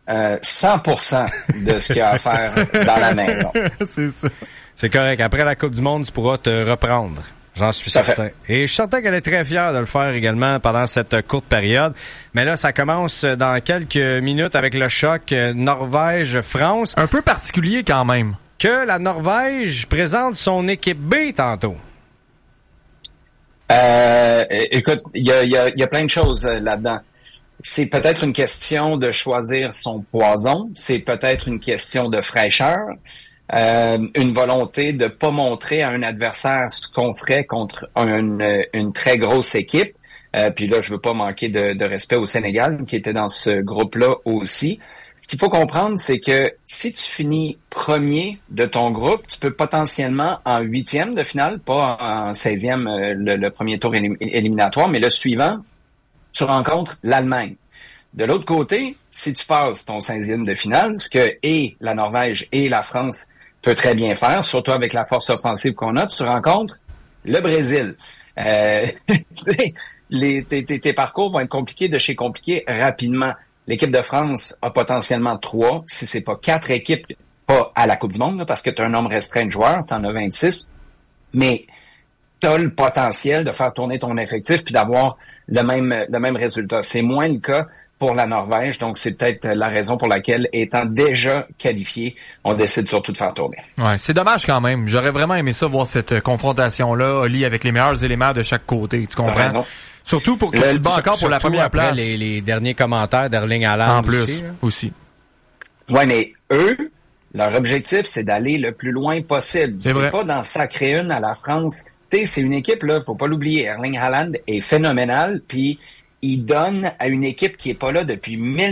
100% de ce qu'il y a à faire dans la maison. C'est ça. C'est correct. Après la Coupe du Monde, tu pourras te reprendre. J'en suis certain. Et je suis certain qu'elle est très fière de le faire également pendant cette courte période. Mais là, ça commence dans quelques minutes avec le choc Norvège-France. Un peu particulier quand même. Que la Norvège présente son équipe B tantôt. Écoute, il y a plein de choses là-dedans. C'est peut-être une question de choisir son poison. C'est peut-être une question de fraîcheur. Une volonté de pas montrer à un adversaire ce qu'on ferait contre une très grosse équipe. Puis là, je veux pas manquer de respect au Sénégal, qui était dans ce groupe-là aussi. Ce qu'il faut comprendre, c'est que si tu finis premier de ton groupe, tu peux potentiellement en 8e de finale, pas en 16e le premier tour éliminatoire, mais le suivant, tu rencontres l'Allemagne. De l'autre côté, si tu passes ton 16e de finale, ce que et la Norvège et la France peut très bien faire, surtout avec la force offensive qu'on a, tu rencontres le Brésil. Tes parcours vont être compliqués de chez compliqués rapidement. L'équipe de France a potentiellement 3, si c'est pas 4 équipes, pas à la Coupe du Monde, là, parce que tu as un nombre restreint de joueurs, tu en as 26, mais tu as le potentiel de faire tourner ton effectif puis d'avoir le même résultat. C'est moins le cas pour la Norvège, donc c'est peut-être la raison pour laquelle, étant déjà qualifié, on décide surtout de faire tourner. Ouais, c'est dommage quand même. J'aurais vraiment aimé ça, voir cette confrontation-là, Oli, avec les meilleurs éléments de chaque côté. Tu comprends? T'as raison. Surtout pour que tu te bats encore pour la première place. Les derniers commentaires d'Erling Haaland en plus, aussi. Ouais, mais eux, leur objectif, c'est d'aller le plus loin possible. C'est pas d'en sacrer une à la France. Tu sais, c'est une équipe, là, faut pas l'oublier. Erling Haaland est phénoménal, puis il donne à une équipe qui est pas là depuis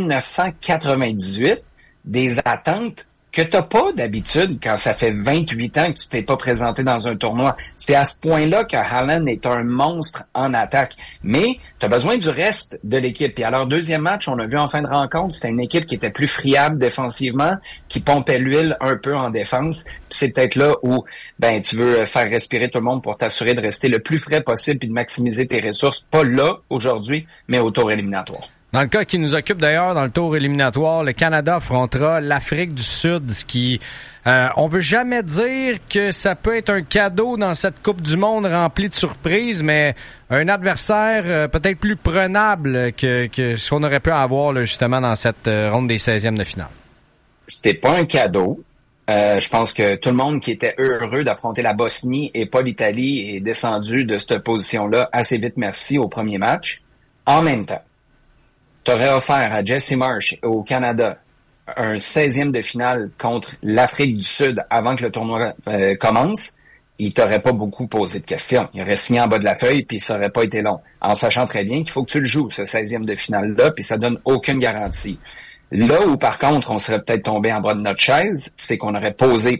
1998 des attentes que t'as pas d'habitude quand ça fait 28 ans que tu t'es pas présenté dans un tournoi. C'est à ce point-là que Haaland est un monstre en attaque. Mais t'as besoin du reste de l'équipe. Puis à leur deuxième match, on a vu en fin de rencontre, c'était une équipe qui était plus friable défensivement, qui pompait l'huile un peu en défense. Puis c'est peut-être là où tu veux faire respirer tout le monde pour t'assurer de rester le plus frais possible puis de maximiser tes ressources. Pas là, aujourd'hui, mais au tour éliminatoire. Dans le cas qui nous occupe d'ailleurs, dans le tour éliminatoire, le Canada affrontera l'Afrique du Sud, ce qui... on veut jamais dire que ça peut être un cadeau dans cette Coupe du Monde remplie de surprises, mais un adversaire peut-être plus prenable que ce qu'on aurait pu avoir là, justement dans cette ronde des 16e de finale. C'était pas un cadeau. Je pense que tout le monde qui était heureux d'affronter la Bosnie et pas l'Italie est descendu de cette position-là assez vite, merci, au premier match. En même temps, t'aurais offert à Jesse Marsh au Canada un 16e de finale contre l'Afrique du Sud avant que le tournoi commence, il t'aurait pas beaucoup posé de questions. Il aurait signé en bas de la feuille puis ça aurait pas été long. En sachant très bien qu'il faut que tu le joues, ce 16e de finale-là, puis ça donne aucune garantie. Là où, par contre, on serait peut-être tombé en bas de notre chaise, c'est qu'on aurait posé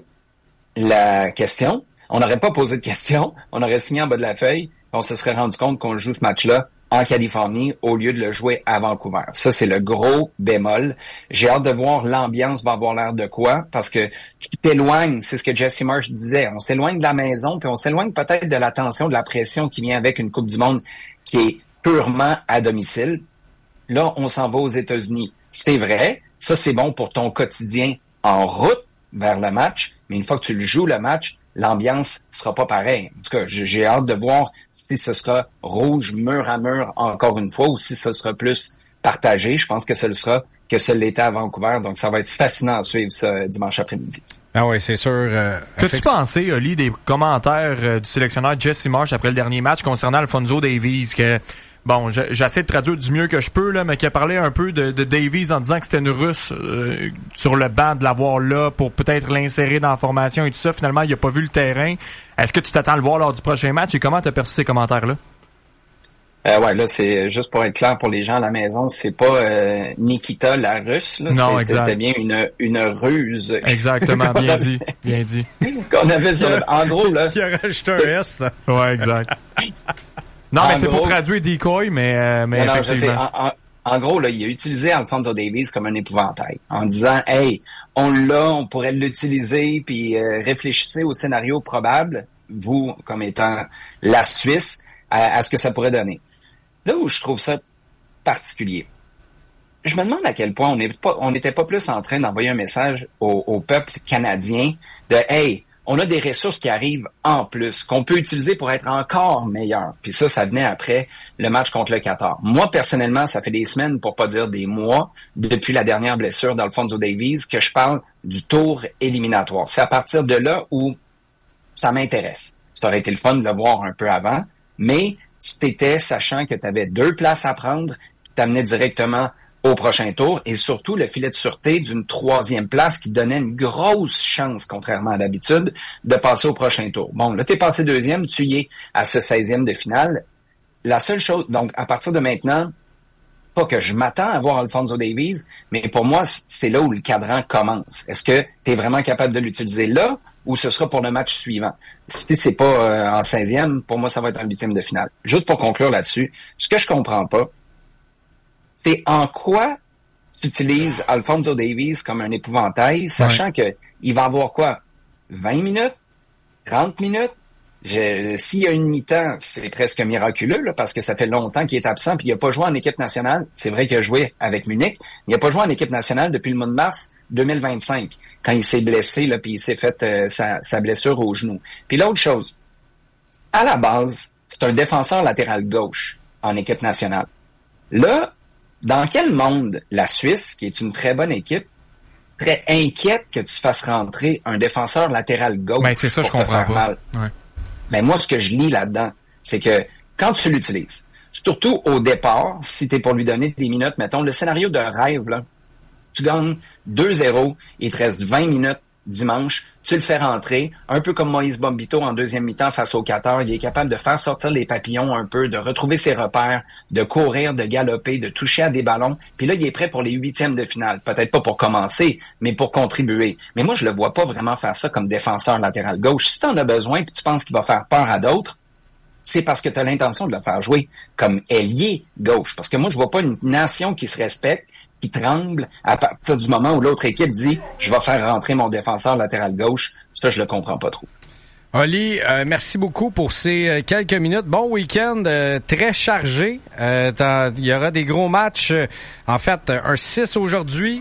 la question. On n'aurait pas posé de question. On aurait signé en bas de la feuille. On se serait rendu compte qu'on joue ce match-là en Californie au lieu de le jouer à Vancouver. Ça, c'est le gros bémol. J'ai hâte de voir l'ambiance va avoir l'air de quoi, parce que tu t'éloignes, c'est ce que Jesse Marsh disait, on s'éloigne de la maison, puis on s'éloigne peut-être de la tension, de la pression qui vient avec une Coupe du Monde qui est purement à domicile. Là, on s'en va aux États-Unis. C'est vrai, ça c'est bon pour ton quotidien en route vers le match, mais une fois que tu le joues, le match, l'ambiance sera pas pareille. En tout cas, j'ai hâte de voir si ce sera rouge, mur à mur, encore une fois, ou si ce sera plus partagé. Je pense que ce le sera, que ce l'était à Vancouver. Donc, ça va être fascinant à suivre ça dimanche après-midi. Ah oui, c'est sûr. Qu'as-tu pensé, Oli, des commentaires du sélectionneur Jesse Marsh après le dernier match concernant Alphonso Davies, que... Bon, j'essaie de traduire du mieux que je peux, là, mais qui a parlé un peu de Davies en disant que c'était une Russe sur le banc, de l'avoir là pour peut-être l'insérer dans la formation et tout ça. Finalement, il a pas vu le terrain. Est-ce que tu t'attends à le voir lors du prochain match et comment t'as perçu ces commentaires-là? Ouais, là, c'est juste pour être clair pour les gens à la maison, c'est pas Nikita la Russe, là. Non, c'était bien une ruse. Exactement, bien dit, bien dit. Qu'on avait sur en gros, là. Il a rajouté un S, là. Ouais, exact. Non, mais c'est pour traduire decoy, mais non, effectivement. En gros, là, il a utilisé Alphonso Davies comme un épouvantail, en disant, hey, on l'a, on pourrait l'utiliser, puis réfléchissez au scénario probable, vous, comme étant la Suisse, à ce que ça pourrait donner. Là où je trouve ça particulier, je me demande à quel point on n'était pas plus en train d'envoyer un message au peuple canadien de « Hey, on a des ressources qui arrivent en plus, qu'on peut utiliser pour être encore meilleur. » Puis ça venait après le match contre le Qatar. Moi, personnellement, ça fait des semaines, pour pas dire des mois, depuis la dernière blessure d'Alphonso Davies, que je parle du tour éliminatoire. C'est à partir de là où ça m'intéresse. Ça aurait été le fun de le voir un peu avant, mais si t'étais sachant que tu avais 2 places à prendre, qui t'amenaient directement au prochain tour, et surtout le filet de sûreté d'une 3e place qui donnait une grosse chance, contrairement à d'habitude, de passer au prochain tour. Bon, là, t'es passé 2e, tu y es à ce 16e de finale. La seule chose, donc, à partir de maintenant, pas que je m'attends à voir Alphonso Davies, mais pour moi, c'est là où le cadran commence. Est-ce que t'es vraiment capable de l'utiliser là, ou ce sera pour le match suivant? Si c'est pas en 16e, pour moi, ça va être un 8e de finale. Juste pour conclure là-dessus, ce que je comprends pas, c'est en quoi tu utilises Alphonso Davies comme un épouvantail, sachant que il va avoir quoi? 20 minutes? 30 minutes? S'il y a une mi-temps, c'est presque miraculeux, là, parce que ça fait longtemps qu'il est absent, puis il n'a pas joué en équipe nationale. C'est vrai qu'il a joué avec Munich. Il n'a pas joué en équipe nationale depuis le mois de mars 2025, quand il s'est blessé, là, puis il s'est fait sa blessure au genou. Puis l'autre chose, à la base, c'est un défenseur latéral gauche en équipe nationale. Là, dans quel monde la Suisse, qui est une très bonne équipe, serait inquiète que tu fasses rentrer un défenseur latéral gauche? Ben, c'est ça, je comprends pas. Ouais. Mais moi, ce que je lis là-dedans, c'est que quand tu l'utilises, surtout au départ, si t'es pour lui donner des minutes, mettons, le scénario de rêve, là, tu gagnes 2-0, il te reste 20 minutes dimanche, tu le fais rentrer, un peu comme Moïse Bombito en 2e mi-temps face au Qatar, il est capable de faire sortir les papillons un peu, de retrouver ses repères, de courir, de galoper, de toucher à des ballons, puis là, il est prêt pour les 8e de finale. Peut-être pas pour commencer, mais pour contribuer. Mais moi, je le vois pas vraiment faire ça comme défenseur latéral gauche. Si t'en as besoin puis tu penses qu'il va faire peur à d'autres, c'est parce que tu as l'intention de le faire jouer comme ailier gauche. Parce que moi, je vois pas une nation qui se respecte, qui tremble à partir du moment où l'autre équipe dit « Je vais faire rentrer mon défenseur latéral gauche ». Ça, je le comprends pas trop. Oli, merci beaucoup pour ces quelques minutes. Bon week-end, très chargé. Il y aura des gros matchs. En fait, un 6 aujourd'hui,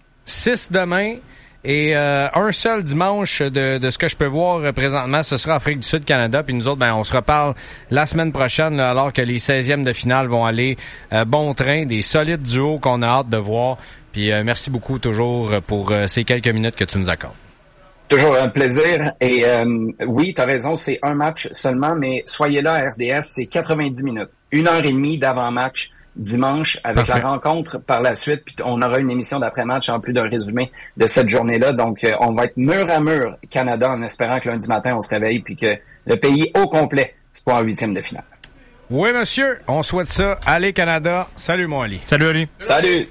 6 demain. Et un seul dimanche de ce que je peux voir présentement, ce sera Afrique du Sud-Canada. Puis nous autres, on se reparle la semaine prochaine, là, alors que les 16e de finale vont aller bon train. Des solides duos qu'on a hâte de voir. Puis merci beaucoup toujours pour ces quelques minutes que tu nous accordes. Toujours un plaisir. Et oui, tu as raison, c'est un match seulement, mais soyez là à RDS, c'est 90 minutes. 1h30 d'avant-match dimanche avec Parfait. La rencontre par la suite, puis on aura une émission d'après-match en plus d'un résumé de cette journée-là. Donc, on va être mur à mur Canada en espérant que lundi matin, on se réveille puis que le pays au complet soit en 8e de finale. Oui, monsieur, on souhaite ça. Allez, Canada. Salut, mon Ali. Salut, Ali. Salut.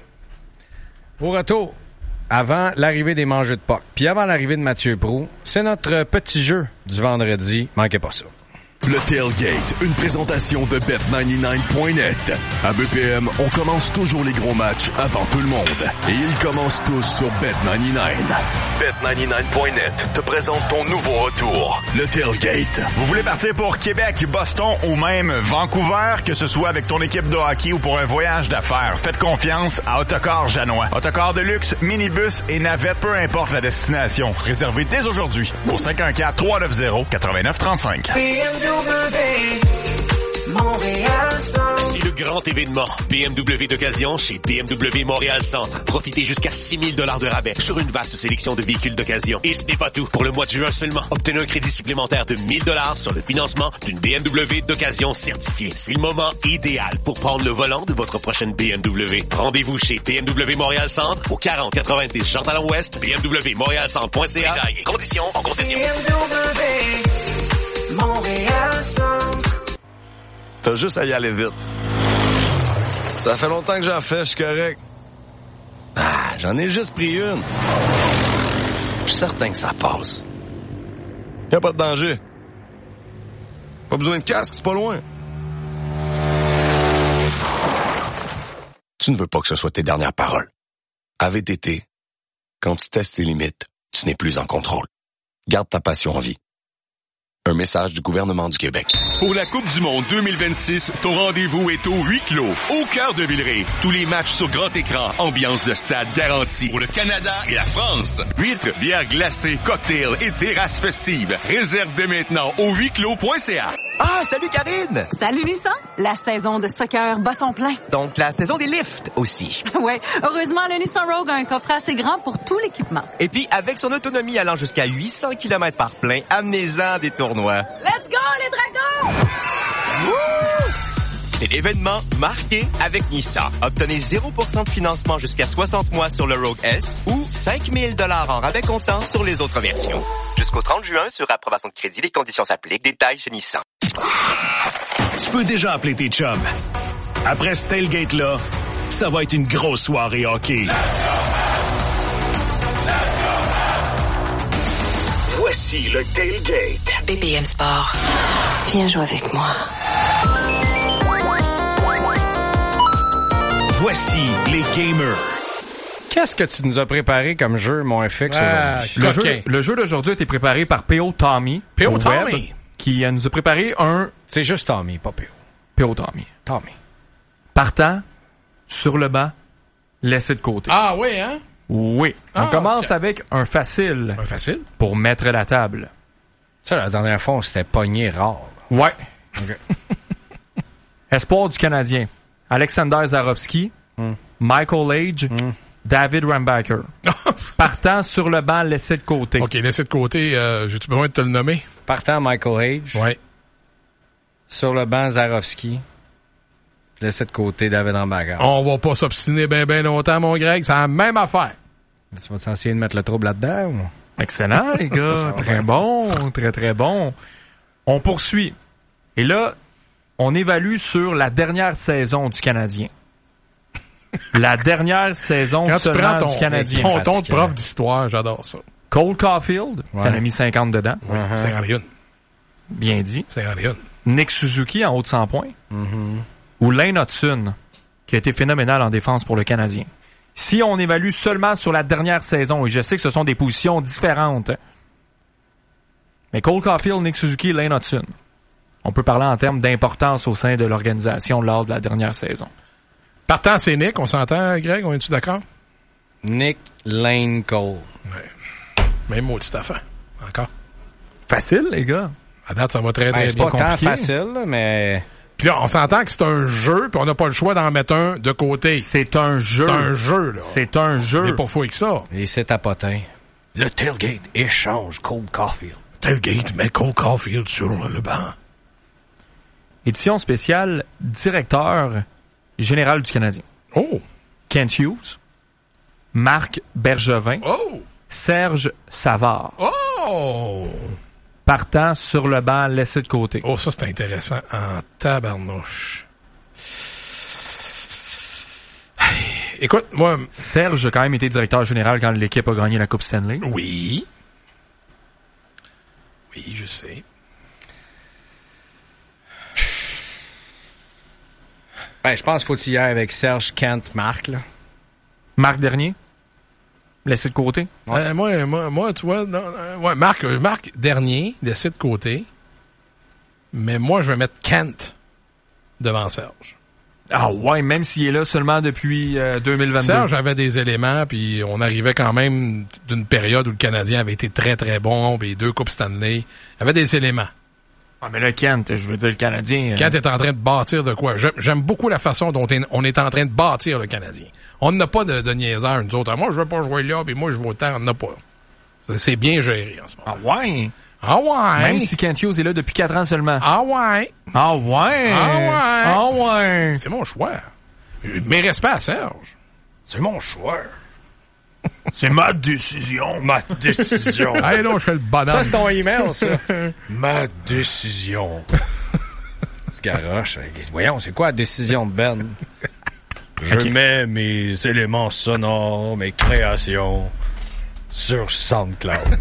Au retour, avant l'arrivée des mangeux de Pâques, puis avant l'arrivée de Mathieu Proulx, c'est notre petit jeu du vendredi. Manquez pas ça. Le Tailgate, une présentation de Bet99.net. À BPM, on commence toujours les gros matchs avant tout le monde. Et ils commencent tous sur Bet99. Bet99.net te présente ton nouveau retour, le Tailgate. Vous voulez partir pour Québec, Boston ou même Vancouver, que ce soit avec ton équipe de hockey ou pour un voyage d'affaires, faites confiance à Autocar Janois. Autocar de luxe, minibus et navette, peu importe la destination. Réservez dès aujourd'hui au 514-390-8935. C'est le grand événement BMW d'occasion chez BMW Montréal Centre. Profitez jusqu'à 6 000 $ de rabais sur une vaste sélection de véhicules d'occasion. Et ce n'est pas tout. Pour le mois de juin seulement, obtenez un crédit supplémentaire de 1 000 $ sur le financement d'une BMW d'occasion certifiée. C'est le moment idéal pour prendre le volant de votre prochaine BMW. Rendez-vous chez BMW Montréal Centre au 4090 Jean-Talon-Ouest, bmwmontrealcentre.ca. Détails et conditions en concession. BMW Montréal Centre. T'as juste à y aller vite. Ça fait longtemps que j'en fais, je suis correct. Ah, j'en ai juste pris une. Je suis certain que ça passe. Y'a pas de danger. Pas besoin de casque, c'est pas loin. Tu ne veux pas que ce soit tes dernières paroles. À VTT, quand tu testes tes limites, tu n'es plus en contrôle. Garde ta passion en vie. Un message du gouvernement du Québec. Pour la Coupe du Monde 2026, ton rendez-vous est au huis clos, au cœur de Villeray. Tous les matchs sur grand écran, ambiance de stade garantie. Pour le Canada et la France. Huîtres, bières glacées, cocktails et terrasses festives. Réserve dès maintenant au huisclos.ca. Ah, salut Karine! Salut Nissan! La saison de soccer bat son plein. Donc la saison des lifts aussi. Ouais, heureusement, le Nissan Rogue a un coffret assez grand pour tout l'équipement. Et puis, avec son autonomie allant jusqu'à 800 km par plein, amenez-en des tournois. Let's go, les dragons! Wouh! C'est l'événement marqué avec Nissan. Obtenez 0% de financement jusqu'à 60 mois sur le Rogue S ou 5 000 $ en rabais comptant sur les autres versions. Jusqu'au 30 juin, sur approbation de crédit, les conditions s'appliquent. Détails chez Nissan. Tu peux déjà appeler tes chums. Après ce tailgate-là, ça va être une grosse soirée hockey. Voici le tailgate. BPM Sport. Viens jouer avec moi. Voici les gamers. Qu'est-ce que tu nous as préparé comme jeu, mon FX, aujourd'hui? Le jeu d'aujourd'hui a été préparé par P.O. Tommy. P.O. Tommy! Qui nous a préparé un... C'est juste Tommy, pas P.O. P.O. Tommy. Tommy. Partant, sur le banc, laissé de côté. Ah oui, hein? Oui. On commence avec un facile. Un facile? Pour mettre la table. Ça, la dernière fois, on s'était pogné rare. Ouais. Okay. Espoir du Canadien. Alexander Zarovski. Michael Age. David Rambacker. Partant sur le banc, laissé de côté. OK, laissé de côté. J'ai-tu besoin de te le nommer? Partant, Michael Age. Oui. Sur le banc, Zarovski. Laissé de côté, David Rambacker. On va pas s'obstiner bien longtemps, mon Greg. C'est la même affaire. Tu vas essayer de mettre le trouble là-dedans? Ou? Excellent, les gars. Très bon. Très, très bon. On poursuit. Et là, on évalue sur la dernière saison du Canadien. La dernière saison seulement du Canadien. Ton prof d'histoire, j'adore ça. Cole Caulfield, qui en a mis 50 dedans. 51. Bien dit. 51. Nick Suzuki en haut de 100 points. Ou Lane Hudson, qui a été phénoménal en défense pour le Canadien. Si on évalue seulement sur la dernière saison, et je sais que ce sont des positions différentes, mais Cole Caulfield, Nick Suzuki, Lane Hudson, on peut parler en termes d'importance au sein de l'organisation lors de la dernière saison. Partant, c'est Nick, on s'entend, Greg? On est-tu d'accord? Nick, Lane, Cole. Ouais. Même maudite affaire. Encore. Facile, les gars. À date, ça va très bien. C'est pas tant facile, mais... Puis là, on s'entend que c'est un jeu, puis on n'a pas le choix d'en mettre un de côté. C'est un jeu. C'est un jeu, là. C'est un jeu. Mais pas fou avec ça. Et c'est tapotin. Le tailgate échange Cole Caulfield. Tailgate met Cole Caulfield sur le banc. Édition spéciale directeur général du Canadien. Oh! Kent Hughes, Marc Bergevin, oh! Serge Savard. Oh! Partant sur le banc, laissé de côté. Oh, ça, c'est intéressant. En tabarnouche. Écoute, moi... Serge a quand même été directeur général quand l'équipe a gagné la Coupe Stanley. Oui. Oui, je sais. Ben, je pense qu'il faut y aller avec Serge, Kent, Marc, là. Marc Dernier? Laissé de côté? Ouais. Moi, tu vois, ouais, Marc Dernier, laissé de côté. Mais moi, je vais mettre Kent devant Serge. Ah ouais, même s'il est là seulement depuis 2022. Serge avait des éléments, puis on arrivait quand même d'une période où le Canadien avait été très, très bon, puis 2 Coupes Stanley. Il avait des éléments. Ah, mais là, Kent, je veux dire, le Canadien... Kent est en train de bâtir de quoi? J'aime beaucoup la façon dont on est en train de bâtir le Canadien. On n'a pas de niaiseurs, nous autres. Moi, je veux pas jouer là, puis moi, je veux autant. On n'a pas. C'est bien géré en ce moment. Ah ouais? Ah ouais? Même si Kent Hughes est là depuis 4 ans seulement. Ah ouais? Ah ouais? Ah ouais? Ah ouais? C'est mon choix. Mes respects à Serge. C'est mon choix. C'est ma décision. Ma décision. Hey, non, je fais le bonhomme. Ça, c'est ton email, ça. Ma décision. C'est garoche. Voyons, c'est quoi la décision de Ben? Je mets mes éléments sonores, mes créations sur SoundCloud.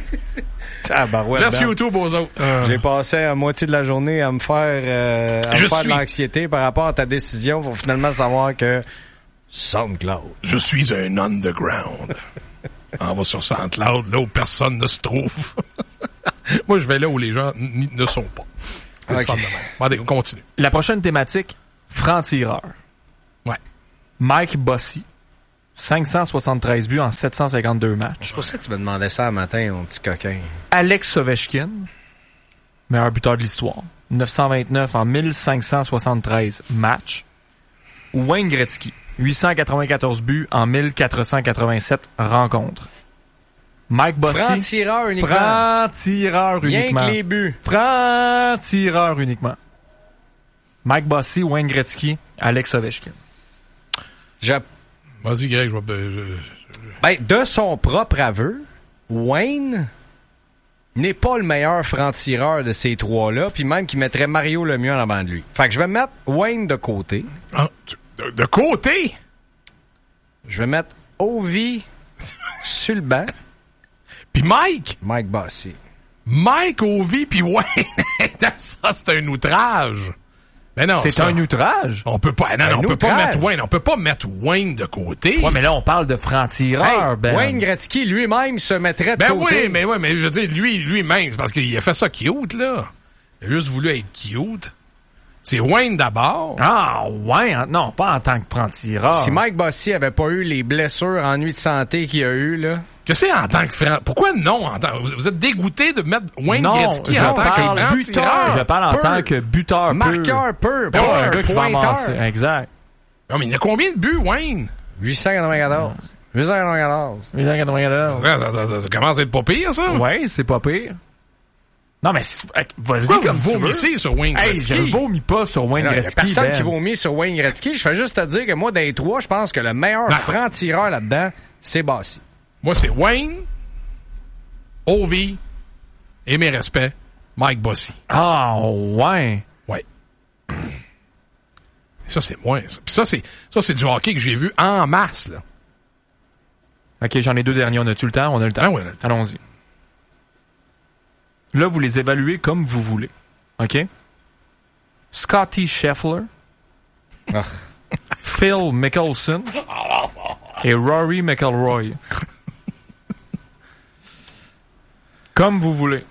Merci YouTube aux autres. J'ai passé la moitié de la journée à me faire, de l'anxiété par rapport à ta décision pour finalement savoir que SoundCloud. Je suis un underground. On va sur SoundCloud, là où personne ne se trouve. Moi, je vais là où les gens ne sont pas. C'est le fun de même. Allez, on continue. La prochaine thématique, franc-tireur. Ouais. Mike Bossy, 573 buts en 752 matchs. C'est pour ça que tu me demandais ça un matin, mon petit coquin. Alex Ovechkin, meilleur buteur de l'histoire, 929 en 1573 matchs. Wayne Gretzky, 894 buts en 1487 rencontres. Mike Bossy. Franc-tireur uniquement. Franc-tireur uniquement. Rien que les buts. Franc-tireur uniquement. Mike Bossy, Wayne Gretzky, Alex Ovechkin. Vas-y, Greg, je vais... Ben, de son propre aveu, Wayne n'est pas le meilleur franc-tireur de ces trois-là, puis même qu'il mettrait Mario Lemieux en avant de lui. Fait que je vais mettre Wayne de côté. Ah, de côté? Je vais mettre Ovi sur le banc. Puis Mike Bossy. Mike, Ovi, puis Wayne. Ça, c'est un outrage. Mais non, c'est un outrage. On peut pas. Non, on peut pas mettre Wayne. On peut pas mettre Wayne de côté. Ouais, mais là, on parle de franc-tireur, Ben. Wayne Gretzky lui-même se mettrait de côté. Ben oui, mais je veux dire, lui-même, c'est parce qu'il a fait ça cute, là. Il a juste voulu être cute. C'est Wayne d'abord. Ah, ouais. Non, pas en tant que franc-tireur. Si Mike Bossy avait pas eu les blessures, ennuis de santé qu'il a eu, là. Que c'est en tant que franc? Pourquoi non? Vous êtes dégoûté de mettre Wayne Gretzky en tant que franc-tireur? Je parle en tant que buteur marqueur pur. Pas un gars qui va avancer. Exact. Non, mais il y a combien de buts, Wayne? 894. 894. 894. Ça commence à être pas pire, ça? Ouais, c'est pas pire. Non, mais vas-y comme vous vomissez sur Wayne Gretzky. Je ne vomis pas sur Wayne Gretzky. Il y a personne qui vomit sur Wayne Gretzky. Je fais juste te dire que moi, des trois, je pense que le meilleur franc-tireur là-dedans, c'est Bossy. Moi, c'est Wayne, Ovi, et mes respects, Mike Bossy. Ah, ouais. Ouais. Ça, c'est moi. Puis ça, c'est du hockey que j'ai vu en masse, là. OK, j'en ai deux derniers. On a-tu le temps? On a le temps. Ah oui, allons-y. Là, vous les évaluez comme vous voulez. OK? Scotty Scheffler, Phil Mickelson et Rory McIlroy. Comme vous voulez.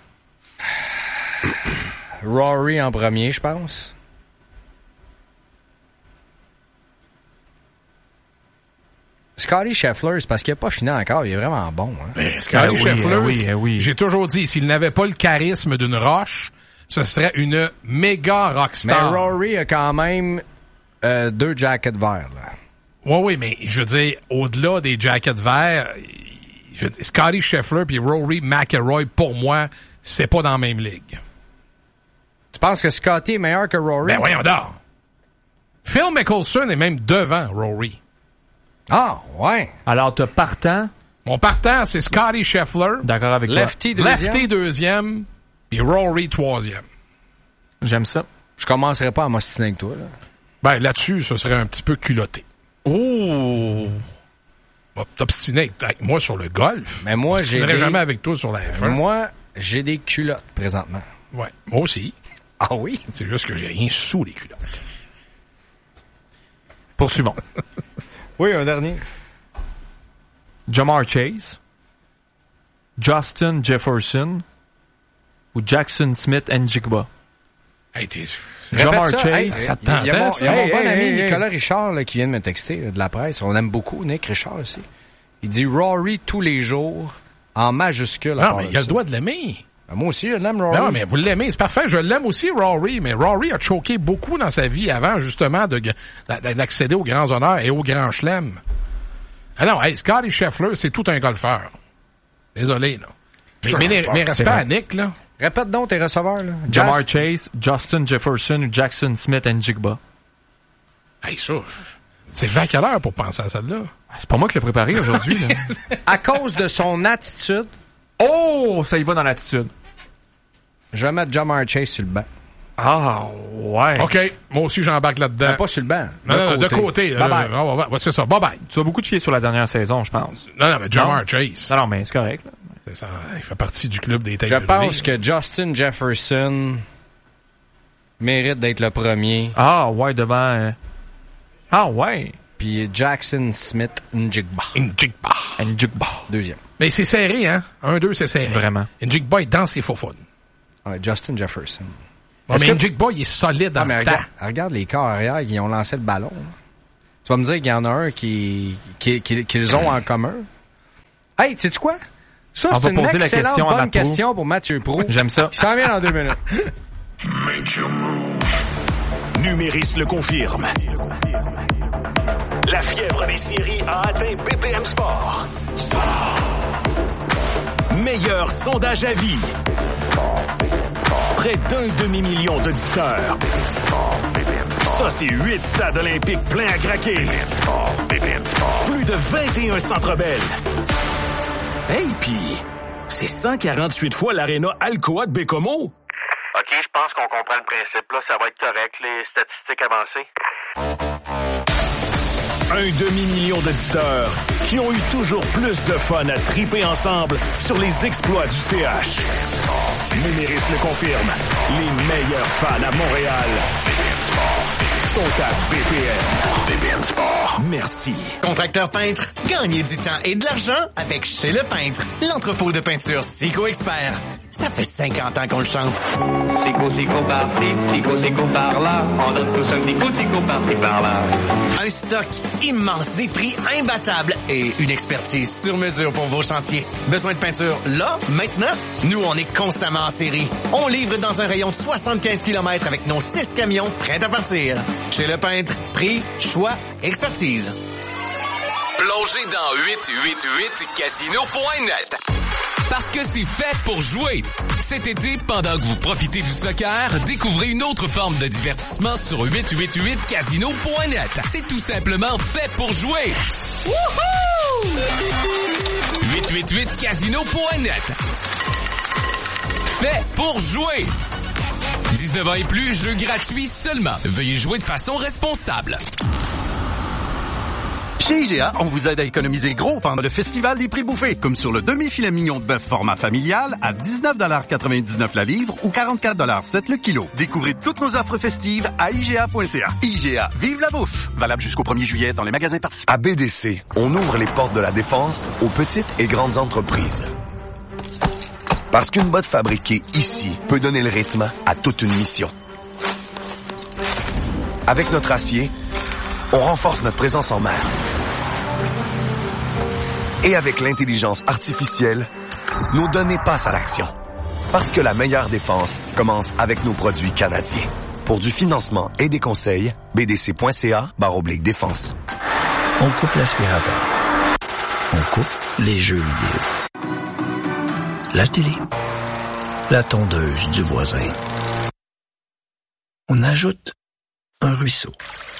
Rory en premier, je pense. Scotty Scheffler, c'est parce qu'il n'a pas fini encore. Il est vraiment bon. Hein? Ben, Scotty Scheffler, j'ai toujours dit, s'il n'avait pas le charisme d'une roche, ce serait une méga rockstar. Mais Rory a quand même 2 jackets verts. Là. Oui, mais je veux dire, au-delà des jackets verts, Scotty Scheffler puis Rory McIlroy, pour moi, c'est pas dans la même ligue. Tu penses que Scotty est meilleur que Rory? Ben voyons donc. Phil Mickelson est même devant Rory. Ah, ouais. Alors, t'as partant. Mon partant, c'est Scotty Scheffler. D'accord avec toi. Lefty deuxième, puis Rory troisième. J'aime ça. Je commencerai pas à m'ostiner avec toi, là. Ben, là-dessus, ce serait un petit peu culotté. Oh! Va t'obstiner avec moi sur le golf. Mais moi, je ne jamais avec toi sur la F1. Moi, j'ai des culottes, présentement. Ouais, moi aussi. Ah oui? C'est juste que j'ai rien sous les culottes. Poursuivons. Oui, un dernier. Jamar Chase, Justin Jefferson ou Jackson Smith Njigba. Hey, Jamar Chase, ça te tentait, il y a mon bon ami Nicolas Richard là, qui vient de me texter là, de la presse. On aime beaucoup Nick Richard aussi. Il dit Rory tous les jours en majuscule. Non, mais il a le droit de l'aimer. Ben, moi aussi, je l'aime, Rory. Non, mais vous l'aimez, c'est parfait. Je l'aime aussi, Rory. Mais Rory a choqué beaucoup dans sa vie avant, justement, d'accéder aux grands honneurs et aux grands chelems. Ah non, hey, Scotty Scheffler, c'est tout un golfeur. Désolé, là. Mais respect à Nick, là. Répète donc tes receveurs, là. Jamar Chase, Justin Jefferson ou Jackson Smith Njigba. Hey, ça, c'est levé à quelle heure pour penser à celle-là? C'est pas moi qui l'ai préparé aujourd'hui, là. À cause de son attitude. Oh, ça y va dans l'attitude. Je vais mettre Jamar Chase sur le banc. Ah, ouais. OK. Moi aussi, j'embarque là-dedans. Pas sur le banc. Non, de côté. Bye-bye. C'est ça. Bye-bye. Tu as beaucoup fié sur la dernière saison, je pense. Non, mais Jamar Chase. Non, mais c'est correct. Là. C'est ça. Il fait partie du club des têtes Je de pense que Justin Jefferson mérite d'être le premier. Ah, ouais, devant... Ah, ouais. Puis Jackson Smith Njigba. Njigba. Deuxième. Mais c'est serré, hein? 1-2, c'est serré. Vraiment. Njigba est dans ses faux-founes. Ouais, Justin Jefferson. Ouais, mais Njigba, il est solide dans le temps. Regarde les corps arrière qui ont lancé le ballon. Tu vas me dire qu'il y en a un qu'ils ont en commun. Hey, sais-tu quoi? Ça, c'est une excellente bonne question pour Mathieu Pro. J'aime ça. Il s'en vient dans 2 minutes. Numéris le confirme. La fièvre des séries a atteint BPM Sport. Meilleur sondage à vie. Près d'1,5 million d'auditeurs. Ça, c'est 8 stades olympiques pleins à craquer. Plus de 21 centres belles. Hey, pis c'est 148 fois l'aréna Alcoa de Bécomo. OK, je pense qu'on comprend le principe. Là, ça va être correct, les statistiques avancées. 1,5 million d'auditeurs qui ont eu toujours plus de fun à triper ensemble sur les exploits du CH. Numéris le confirme. Les meilleurs fans à Montréal sont à BPM. BPM Sport. Merci. Contracteur peintre, gagnez du temps et de l'argent avec Chez Le Peintre, l'entrepôt de peinture Sico Expert. Ça fait 50 ans qu'on le chante. Sico par-ci, Sico par-là. On donne tous un petit Sico par-ci, par-là. Un stock immense, des prix imbattables et une expertise sur mesure pour vos chantiers. Besoin de peinture là, maintenant? Nous, on est constamment en série. On livre dans un rayon de 75 km avec nos 6 camions prêts à partir. Chez Le Peintre, prix, choix, expertise. Plongez dans 888casino.net. Parce que c'est fait pour jouer. Cet été, pendant que vous profitez du soccer, découvrez une autre forme de divertissement sur 888casino.net. C'est tout simplement fait pour jouer. Wouhou! 888casino.net. Fait pour jouer. 19 ans et plus, jeu gratuit seulement. Veuillez jouer de façon responsable. Chez IGA, on vous aide à économiser gros pendant le festival des prix bouffés, comme sur le demi-filet mignon de bœuf format familial à 19,99$ la livre ou 44,7$ le kilo. Découvrez toutes nos offres festives à IGA.ca. IGA, vive la bouffe! Valable jusqu'au 1er juillet dans les magasins participants. À BDC, on ouvre les portes de la défense aux petites et grandes entreprises. Parce qu'une botte fabriquée ici peut donner le rythme à toute une mission. Avec notre acier, on renforce notre présence en mer. Et avec l'intelligence artificielle, nos données passent à l'action. Parce que la meilleure défense commence avec nos produits canadiens. Pour du financement et des conseils, bdc.ca/défense. On coupe l'aspirateur. On coupe les jeux vidéo. La télé. La tondeuse du voisin. On ajoute un ruisseau.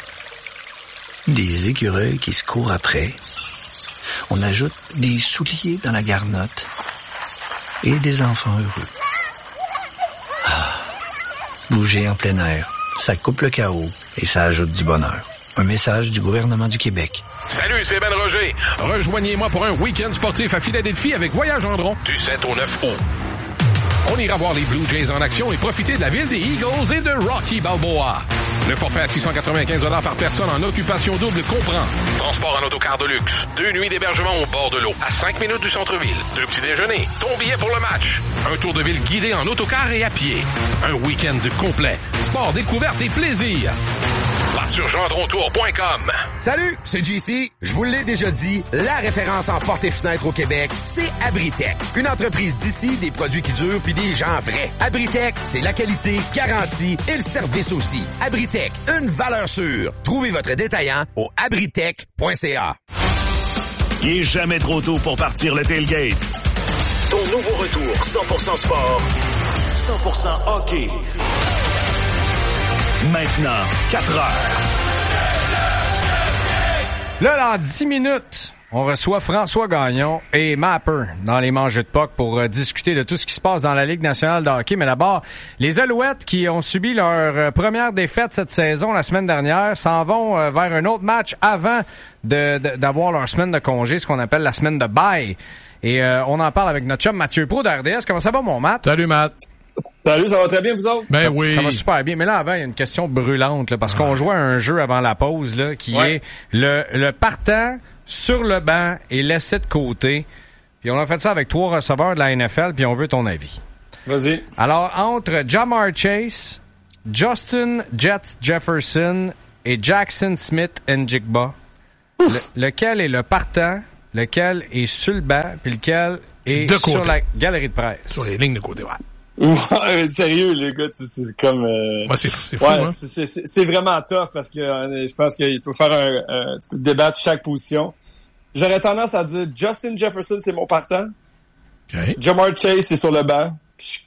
Des écureuils qui se courent après. On ajoute des souliers dans la garnotte et des enfants heureux. Ah, bouger en plein air, ça coupe le chaos et ça ajoute du bonheur. Un message du gouvernement du Québec. Salut, c'est Ben Roger. Rejoignez-moi pour un week-end sportif à Philadelphie avec Voyage Gendron du 7 au 9 août. On ira voir les Blue Jays en action et profiter de la ville des Eagles et de Rocky Balboa. Le forfait à 695$ par personne en occupation double comprend transport en autocar de luxe, 2 nuits d'hébergement au bord de l'eau, à 5 minutes du centre-ville, 2 petits déjeuners, ton billet pour le match, un tour de ville guidé en autocar et à pied, un week-end complet, sport, découverte et plaisir. Place sur gendrontour.com. Salut, c'est JC. Je vous l'ai déjà dit, la référence en portes et fenêtres au Québec, c'est Abritech. Une entreprise d'ici, des produits qui durent puis des gens vrais. Abritech, c'est la qualité, garantie et le service aussi. Abritech, une valeur sûre. Trouvez votre détaillant au abritech.ca. Il est jamais trop tôt pour partir le tailgate. Ton nouveau retour, 100% sport, 100% hockey. Maintenant, 4 heures. Là, dans 10 minutes, on reçoit François Gagnon et Mapper dans les manches de puck pour discuter de tout ce qui se passe dans la Ligue nationale de hockey. Mais d'abord, les Alouettes qui ont subi leur première défaite cette saison la semaine dernière s'en vont vers un autre match avant d'avoir leur semaine de congé, ce qu'on appelle la semaine de bye. Et on en parle avec notre chum Mathieu Pro d'RDS. Comment ça va, mon Matt? Salut, Matt. Salut, ça va très bien, vous autres? Ben oui. Ça va super bien. Mais là, avant, il y a une question brûlante, là, parce qu'on jouait à un jeu avant la pause, là, qui est le partant sur le banc et laissé de côté. Puis on a fait ça avec 3 receveurs de la NFL, puis on veut ton avis. Vas-y. Alors, entre Ja'Marr Chase, Justin Jefferson et Jackson Smith-Njigba, lequel est le partant, lequel est sur le banc, puis lequel est sur la galerie de presse? Sur les lignes de côté, ouais. Ouais, sérieux, les gars, c'est comme... Ouais, c'est fou, ouais, hein? C'est vraiment tough parce que je pense qu'il faut faire tu peux débattre chaque position. J'aurais tendance à dire Justin Jefferson, c'est mon partant. Okay. Ja'Marr Chase, c'est sur le banc. Puis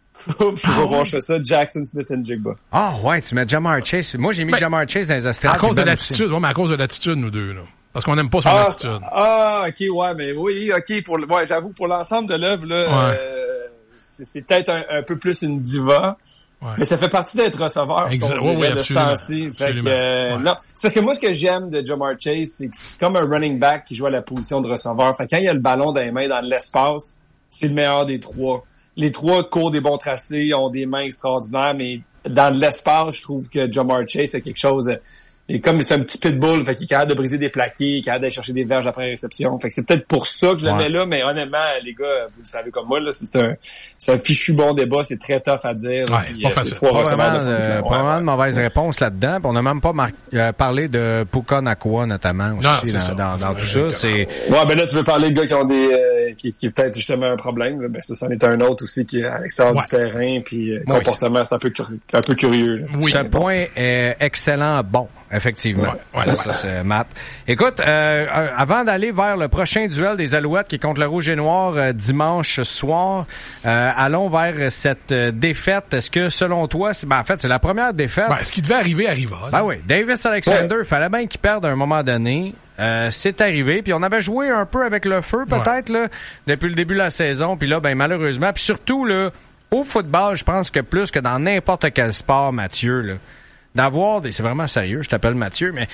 je fais ça, Jackson Smith-Njigba. Ah ouais, tu mets Ja'Marr Chase. Moi, j'ai mis Ja'Marr Chase dans les estrades. À cause de l'attitude, ouais, mais à cause de l'attitude, nous deux, là. Parce qu'on n'aime pas son attitude. OK, ouais, mais oui, OK, ouais, j'avoue, pour l'ensemble de l'œuvre, là, ouais. C'est peut-être un peu plus une diva. Ouais. Mais ça fait partie d'être receveur. Oui, de ce temps-ci. Fait que, non. C'est parce que moi, ce que j'aime de Ja'Marr Chase, c'est que c'est comme un running back qui joue à la position de receveur. Fait que quand il y a le ballon dans les mains, dans l'espace, c'est le meilleur des trois. Les trois courent des bons tracés, ont des mains extraordinaires, mais dans l'espace, je trouve que Ja'Marr Chase a quelque chose... Et comme c'est un petit pitbull, fait qu'il est capable de briser des plaqués, il est capable d'aller chercher des verges après réception. Fait que c'est peut-être pour ça que je le mets là, mais honnêtement, les gars, vous le savez comme moi, là, c'est un fichu bon débat, c'est très tough à dire. Ouais, puis, pas facile. C'est trois receveurs probablement de mauvaises réponses là-dedans. On n'a même pas parlé de Puka Nacua, notamment, aussi, dans tout ça. C'est... Ouais, ben là, tu veux parler de gars qui ont des, qui est peut-être justement un problème, là. Ben, ça, c'en est un autre aussi qui est à l'extérieur du terrain, puis comportement, c'est un peu curieux, là. Oui. Ce point est excellent, bon. Effectivement. Ouais, ça, c'est Matt. Écoute, avant d'aller vers le prochain duel des Alouettes qui est contre le Rouge et Noir dimanche soir, allons vers cette défaite. Est-ce que, selon toi, en fait, c'est la première défaite? Ce qui devait arriver arriva. Ben oui. Davis Alexander, fallait bien qu'il perde à un moment donné. C'est arrivé, puis on avait joué un peu avec le feu, peut-être, là, depuis le début de la saison, puis là, ben malheureusement, puis surtout, là, au football, je pense que plus que dans n'importe quel sport, Mathieu, là, d'avoir c'est vraiment sérieux, je t'appelle Mathieu, mais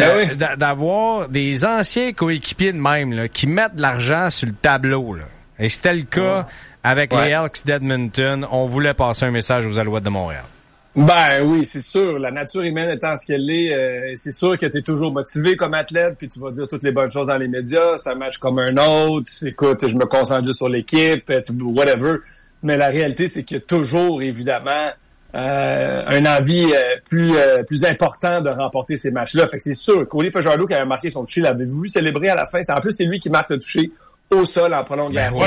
d'avoir des anciens coéquipiers de même là, qui mettent de l'argent sur le tableau. Là. Et c'était le cas avec les Elks d'Edmonton. On voulait passer un message aux Alouettes de Montréal. Ben oui, c'est sûr. La nature humaine étant ce qu'elle est, c'est sûr que tu es toujours motivé comme athlète, puis tu vas dire toutes les bonnes choses dans les médias. C'est un match comme un autre. Écoute, je me concentre juste sur l'équipe, whatever. Mais la réalité, c'est qu'il y a toujours, évidemment, un envie plus important de remporter ces matchs-là. Fait que c'est sûr, Cody Fajardo qui avait marqué son toucher, l'avez-vous vu célébrer à la fin? En plus, c'est lui qui marque le toucher au sol en prolongation.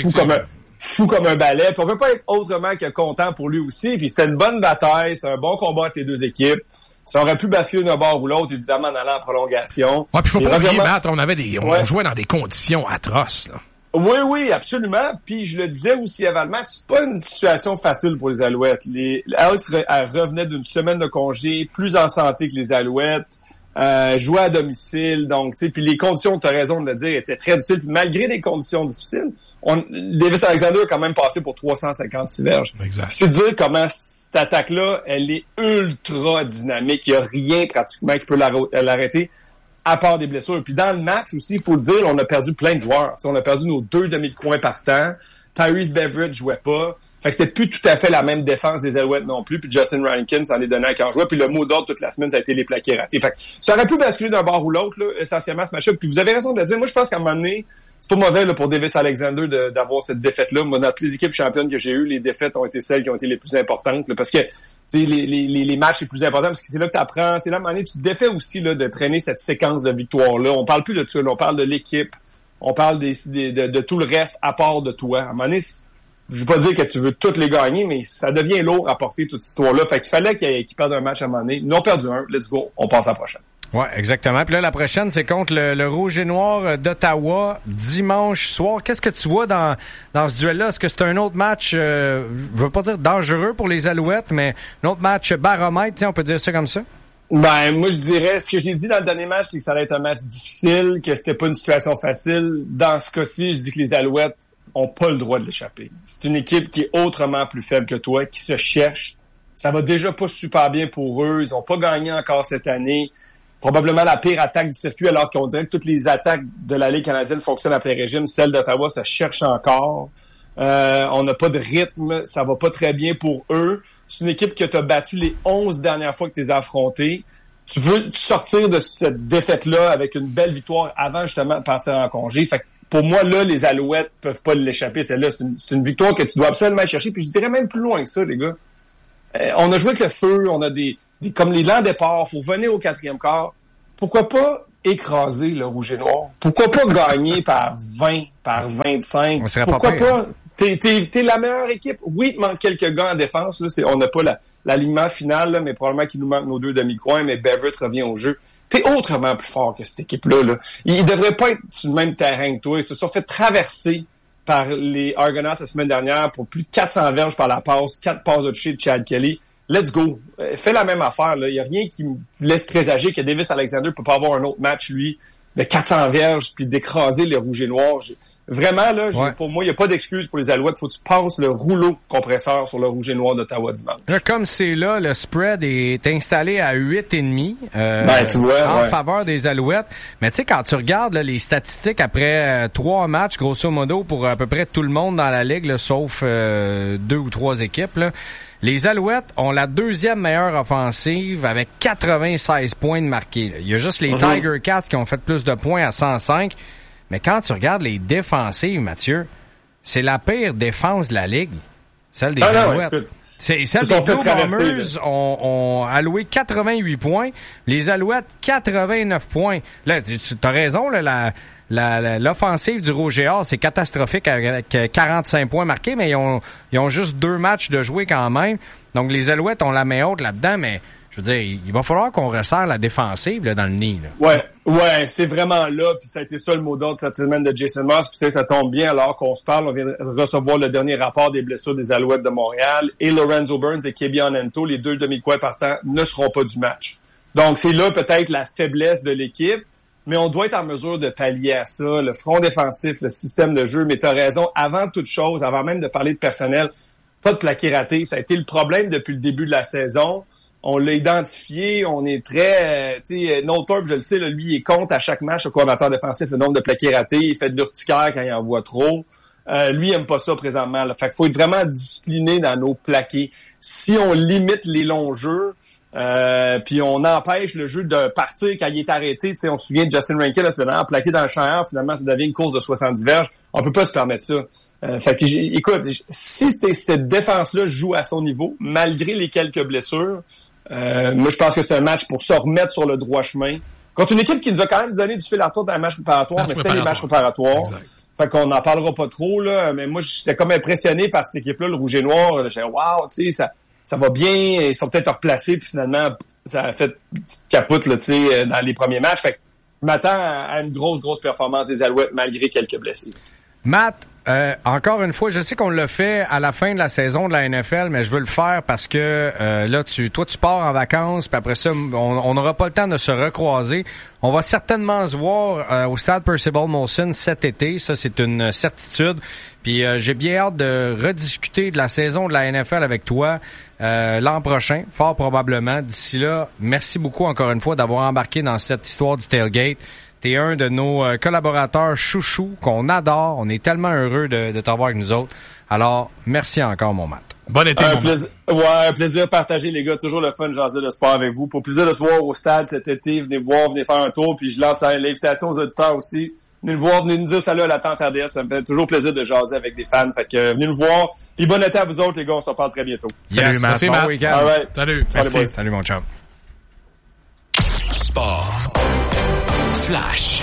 Fou comme un balai. Puis on peut pas être autrement que content pour lui aussi. Puis c'était une bonne bataille, c'est un bon combat entre les deux équipes. Ça aurait pu basculer d'un bord ou l'autre, évidemment, en allant en prolongation. Ouais, puis faut pas oublier, Matt, on jouait dans des conditions atroces, là. Oui, absolument. Puis je le disais aussi avant le match, c'est pas une situation facile pour les Alouettes. Les Alex revenaient d'une semaine de congé, plus en santé que les Alouettes, jouaient à domicile, donc tu sais, puis les conditions, tu as raison de le dire, étaient très difficiles. Puis malgré des conditions difficiles, Davis Alexander a quand même passé pour 356 verges. Exact. C'est dire comment cette attaque-là, elle est ultra dynamique. Il y a rien pratiquement qui peut l'arrêter. À part des blessures. Puis dans le match aussi, il faut le dire, on a perdu plein de joueurs. T'sais, on a perdu nos 2 demi de coin partants. Tyrese Beveridge jouait pas. Fait que c'était plus tout à fait la même défense des Alouettes non plus. Puis Justin Rankins s'en est donné à quand jouait. Puis le mot d'ordre toute la semaine, ça a été les plaqués ratés. Fait que ça aurait pu basculer d'un bord ou l'autre, là, essentiellement, ce match-là. Puis vous avez raison de le dire. Moi, je pense qu'à un moment donné, c'est pas mauvais là, pour Davis Alexander d'avoir cette défaite-là. Moi, dans toutes les équipes championnes que j'ai eues, les défaites ont été celles qui ont été les plus importantes. Là, parce que les matchs les plus importants, parce que c'est là que tu apprends. C'est là, à un moment donné, tu te défais aussi là, de traîner cette séquence de victoires-là. On parle plus de ça, là, on parle de l'équipe. On parle de tout le reste à part de toi. À un moment donné, je veux pas dire que tu veux toutes les gagner, mais ça devient lourd à porter toute cette histoire-là. Fait qu'il fallait qu'ils perdent un match à un moment donné. Ils ont perdu un. Let's go. On passe à la prochaine. Ouais, exactement. Puis là, la prochaine, c'est contre le Rouge et Noir d'Ottawa, dimanche soir. Qu'est-ce que tu vois dans ce duel-là? Est-ce que c'est un autre match, je veux pas dire dangereux pour les Alouettes, mais un autre match baromètre, on peut dire ça comme ça? Ben, moi, je dirais, ce que j'ai dit dans le dernier match, c'est que ça allait être un match difficile, que c'était pas une situation facile. Dans ce cas-ci, je dis que les Alouettes ont pas le droit de l'échapper. C'est une équipe qui est autrement plus faible que toi, qui se cherche. Ça va déjà pas super bien pour eux. Ils ont pas gagné encore cette année. Probablement la pire attaque du circuit, alors qu'on dirait que toutes les attaques de la Ligue canadienne fonctionnent à plein régime. Celle d'Ottawa, ça cherche encore. On n'a pas de rythme. Ça va pas très bien pour eux. C'est une équipe que tu as battu les 11 dernières fois que tu les as affrontés. Tu veux sortir de cette défaite-là avec une belle victoire avant justement de partir en congé. Fait que pour moi, là, les Alouettes peuvent pas l'échapper. Celle-là, c'est une victoire que tu dois absolument aller chercher. Puis je dirais même plus loin que ça, les gars. On a joué avec le feu, on a des comme les lents départ, faut venir au 4e quart. Pourquoi pas écraser le rouge et noir? Pourquoi pas gagner par 20, par 25? Pourquoi pas? T'es la meilleure équipe. Oui, il manque quelques gars en défense. Là, on n'a pas l'alignement final, là, mais probablement qu'il nous manque nos 2 demi-coins, mais Beverett revient au jeu. T'es autrement plus fort que cette équipe-là. Là. Ils devraient pas être sur le même terrain que toi. Ils se sont fait traverser par les Argonauts la semaine dernière pour plus de 400 verges par la passe, 4 passes de toucher de Chad Kelly. Let's go. Fais la même affaire. Il y a rien qui me laisse présager que Davis Alexander peut pas avoir un autre match, lui, de 400 verges puis d'écraser les rouges et noirs. Vraiment, là, pour moi, il n'y a pas d'excuse pour les Alouettes. Faut que tu passes le rouleau compresseur sur le rouge et noir d'Ottawa dimanche. Comme c'est là, le spread est installé à 8,5 tu vois, en faveur des Alouettes. Mais tu sais, quand tu regardes là, les statistiques après 3 matchs, grosso modo, pour à peu près tout le monde dans la Ligue, là, sauf 2 ou 3 équipes, là, les Alouettes ont la 2e meilleure offensive avec 96 points de marqués. Il y a juste les Tiger Cats qui ont fait plus de points à 105. Mais quand tu regardes les défensives, Mathieu, c'est la pire défense de la Ligue. Celle des Alouettes. Celle des Blue Bombers ont alloué 88 points. Les Alouettes, 89 points. Là, tu as raison, là, l'offensive du Rouge et Or, c'est catastrophique avec 45 points marqués, mais ils ont juste 2 matchs de jouer quand même. Donc, les Alouettes ont la main haute là-dedans, mais je veux dire, il va falloir qu'on resserre la défensive là, dans le nid. Là. Ouais, c'est vraiment là. Puis ça a été ça le mot d'ordre cette semaine de Jason Moss. Puis ça tombe bien alors qu'on se parle. On vient de recevoir le dernier rapport des blessures des Alouettes de Montréal. Et Lorenzo Burns et Kebion Ento, les 2 demi-coins partants, ne seront pas du match. Donc c'est là peut-être la faiblesse de l'équipe. Mais on doit être en mesure de pallier à ça. Le front défensif, le système de jeu. Mais t'as raison, avant toute chose, avant même de parler de personnel, pas de plaqué raté. Ça a été le problème depuis le début de la saison. On l'a identifié, on est très... Northrop, je le sais, là, lui, il compte à chaque match au coordinateur défensif le nombre de plaqués ratés. Il fait de l'urticaire quand il en voit trop. Lui, il aime pas ça présentement. Là. Fait qu'il faut être vraiment discipliné dans nos plaqués. Si on limite les longs jeux, puis on empêche le jeu de partir quand il est arrêté. On se souvient de Justin Rankin, là, c'est vraiment plaqué dans le champ air, finalement, ça devient une course de 70 verges. On peut pas se permettre ça. Fait que, écoute, si cette défense-là joue à son niveau, malgré les quelques blessures, moi, je pense que c'est un match pour se remettre sur le droit chemin. Contre une équipe qui nous a quand même donné du fil à retour dans un match préparatoire, mais c'était les matchs préparatoires. Exact. Fait qu'on n'en parlera pas trop, là. Mais moi, j'étais comme impressionné par cette équipe-là, le rouge et noir. J'ai dit, wow, tu sais, ça va bien. Ils sont peut-être replacés, puis finalement, ça a fait une petite capote, là, tu sais, dans les premiers matchs. Fait que je m'attends à une grosse performance des Alouettes, malgré quelques blessés. Matt, encore une fois, je sais qu'on l'a fait à la fin de la saison de la NFL, mais je veux le faire parce que là, toi, tu pars en vacances, puis après ça, on n'aura pas le temps de se recroiser. On va certainement se voir au stade Percival Molson cet été, ça c'est une certitude. Puis j'ai bien hâte de rediscuter de la saison de la NFL avec toi l'an prochain, fort probablement. D'ici là, merci beaucoup encore une fois d'avoir embarqué dans cette histoire du tailgate. T'es un de nos collaborateurs chouchous qu'on adore. On est tellement heureux de t'avoir avec nous autres. Alors, merci encore, mon Matt. Bon été, mon Matt. Un plaisir partagé, les gars. Toujours le fun de jaser de sport avec vous. Pour plaisir de se voir au stade cet été. Venez voir, venez faire un tour. Puis je lance l'invitation aux auditeurs aussi. Venez nous voir, venez nous dire salut à la tante RDS. Ça me fait toujours plaisir de jaser avec des fans. Fait que venez nous voir. Puis bon été à vous autres, les gars. On se reparle très bientôt. Salut, Matt. Merci, Matt. Bon week-end. All right. Salut. Merci. Salut, mon chum. Sport. Flash.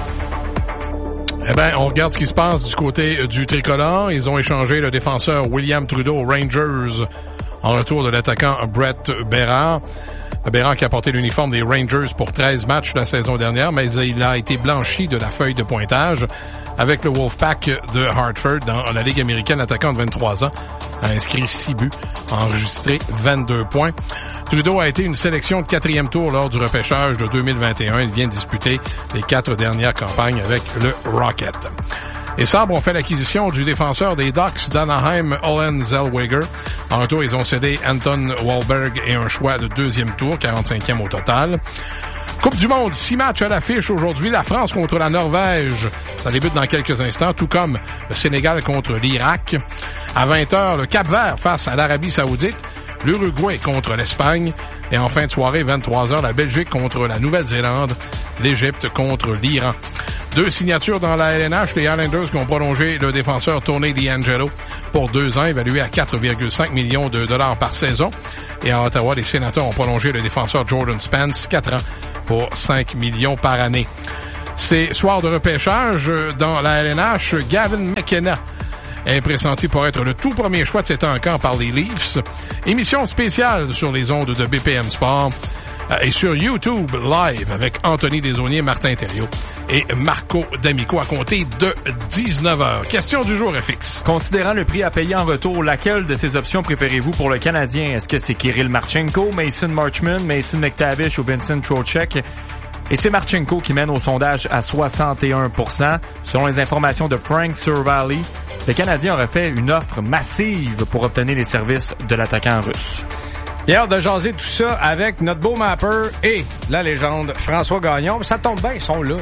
Eh ben, on regarde ce qui se passe du côté du tricolore. Ils ont échangé le défenseur William Trudeau aux Rangers en retour de l'attaquant Brett Berard. Berard qui a porté l'uniforme des Rangers pour 13 matchs la saison dernière, mais il a été blanchi de la feuille de pointage avec le Wolfpack de Hartford dans la Ligue américaine. L'attaquant de 23 ans a inscrit 6 buts, enregistré 22 points. Trudeau a été une sélection de 4e tour lors du repêchage de 2021. Il vient disputer les 4 dernières campagnes avec le Rocket. Les Sabres ont fait l'acquisition du défenseur des Ducks d'Anaheim, Olen Zellweger. En retour, ils ont cédé Anton Wahlberg et un choix de 2e tour, 45e au total. Coupe du monde, 6 matchs à l'affiche aujourd'hui. La France contre la Norvège. Ça débute dans quelques instants, tout comme le Sénégal contre l'Irak. À 20h, le Cap-Vert face à l'Arabie Saoudite. l'Uruguay contre l'Espagne. Et en fin de soirée, 23h, la Belgique contre la Nouvelle-Zélande, l'Égypte contre l'Iran. 2 signatures dans la LNH, les Islanders qui ont prolongé le défenseur Tony DeAngelo pour 2 ans, évalué à 4,5 millions de dollars par saison. Et à Ottawa, les Sénateurs ont prolongé le défenseur Jordan Spence, 4 ans pour 5 millions par année. C'est soir de repêchage dans la LNH. Gavin McKenna est pressenti pour être le tout premier choix de cet encamp par les Leafs. Émission spéciale sur les ondes de BPM Sport et sur YouTube live avec Anthony Desaulniers, Martin Thériault et Marco D'Amico à compter de 19h. Question du jour FX. Considérant le prix à payer en retour, laquelle de ces options préférez-vous pour le Canadien? Est-ce que c'est Kirill Marchenko, Mason Marchman, Mason McTavish ou Vincent Trocheck? Et c'est Marchenko qui mène au sondage à 61%. Selon les informations de Frank Survally, le Canadien aurait fait une offre massive pour obtenir les services de l'attaquant russe. Il a hâte de jaser tout ça avec notre beau mapper et la légende François Gagnon. Ça tombe bien, ils sont là.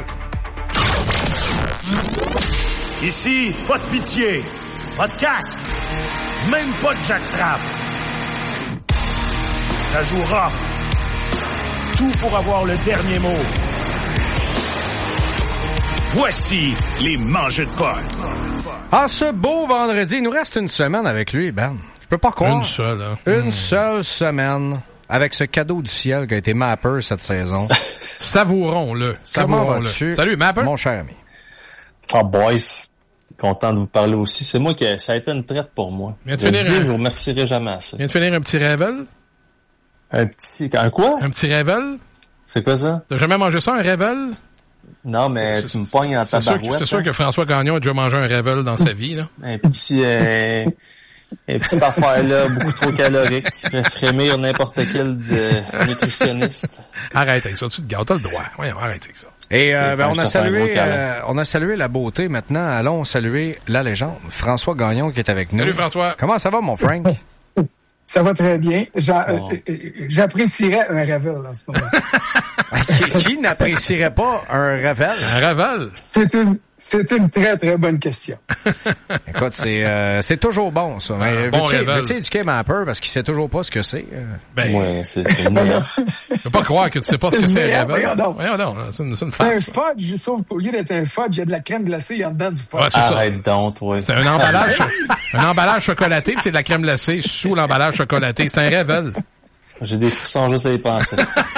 Ici, pas de pitié, pas de casque, même pas de jackstrap. Ça joue rough. Tout pour avoir le dernier mot. Voici les mangeux de potes. Ah, ce beau vendredi, il nous reste une semaine avec lui, Ben. Je peux pas croire. Une seule, hein? Une seule semaine avec ce cadeau du ciel qui a été Mapper cette saison. Savourons-le. Savourons-le. Salut, Mapper. Mon cher ami. Ah, boys. Content de vous parler aussi. C'est moi que ça a été une traite pour moi. Je vous remercierai jamais à ça. Viens de finir un petit rével? Un quoi? Un petit rével? C'est quoi ça? T'as jamais mangé ça, un rével? Non, mais tu me pognes en tabarouette. C'est sûr que François Gagnon a déjà mangé un rével dans sa vie, là. Un petit petite affaire là, beaucoup trop calorique, qui fait frémir n'importe quel nutritionniste. Arrête avec ça, tu te gâtes, t'as le droit. Voyons, arrête avec ça. Et on a salué la beauté. Maintenant, allons saluer la légende. François Gagnon qui est avec nous. Salut François. Comment ça va, mon Frank? Ça va très bien. J'apprécierais un rével en ce moment. Qui n'apprécierait pas un rével? Un rével? C'est une très, très bonne question. Écoute, c'est toujours bon, ça. Veux-tu éduquer Mapper parce qu'il sait toujours pas ce que c'est? Ouais, c'est une meilleure. Je peux pas croire que tu sais pas ce que c'est un rével. Voyons donc, c'est une farce. C'est un fudge, sauf qu'au lieu d'être un fudge, il y a de la crème glacée en dedans du fudge. Ouais, c'est Arrête donc, ouais. C'est un emballage chocolaté, puis c'est de la crème glacée sous l'emballage chocolaté. C'est un rével. J'ai des frissons juste à y penser.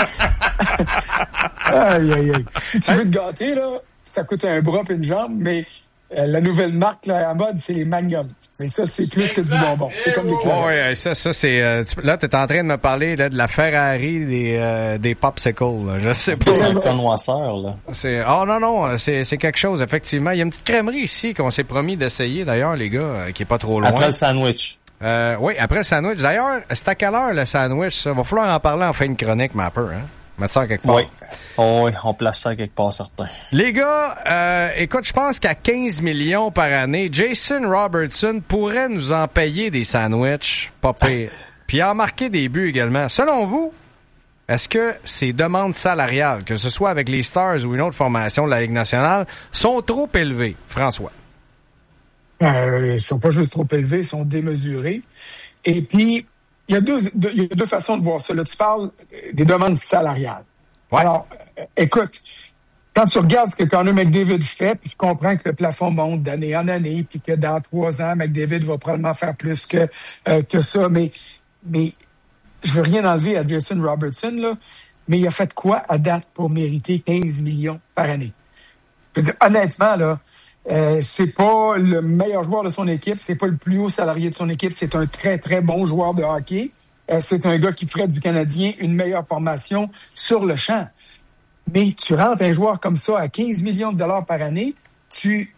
Aïe, aïe, aïe. Si tu veux te gâter, là, ça coûte un bras et une jambe, mais la nouvelle marque là, à mode, c'est les Magnum. Mais ça, c'est plus que du bonbon. C'est comme des clavettes. Oui, ça c'est... là, t'es en train de me parler là, de la Ferrari des popsicles. Là. Je sais pas. C'est un connoisseur, là. Non, c'est quelque chose, effectivement. Il y a une petite crèmerie ici qu'on s'est promis d'essayer, d'ailleurs, les gars, qui est pas trop loin. Après le sandwich. Oui, après le sandwich. D'ailleurs, c'est à quelle heure le sandwich? Ça va falloir en parler en fin de chronique, Mapper, hein? Mettre ça quelque part. Oui. Oh, oui, on place ça quelque part, certain. Les gars, écoute, je pense qu'à 15 millions par année, Jason Robertson pourrait nous en payer des sandwichs, pas pire. Puis en marquer des buts également. Selon vous, est-ce que ces demandes salariales, que ce soit avec les Stars ou une autre formation de la Ligue nationale, sont trop élevées, François? Ils sont pas juste trop élevés, ils sont démesurés. Et puis, il y a deux façons de voir ça. Là, tu parles des demandes salariales. Ouais. Alors, écoute, quand tu regardes ce que Connor McDavid fait, puis je comprends que le plafond monte d'année en année, puis que dans 3 ans, McDavid va probablement faire plus que ça, mais je veux rien enlever à Jason Robertson, là, mais il a fait quoi à date pour mériter 15 millions par année? Je veux dire, honnêtement, là, c'est pas le meilleur joueur de son équipe, c'est pas le plus haut salarié de son équipe, c'est un très, très bon joueur de hockey. C'est un gars qui ferait du Canadien une meilleure formation sur le champ. Mais tu rentres un joueur comme ça à 15 millions de dollars par année, tu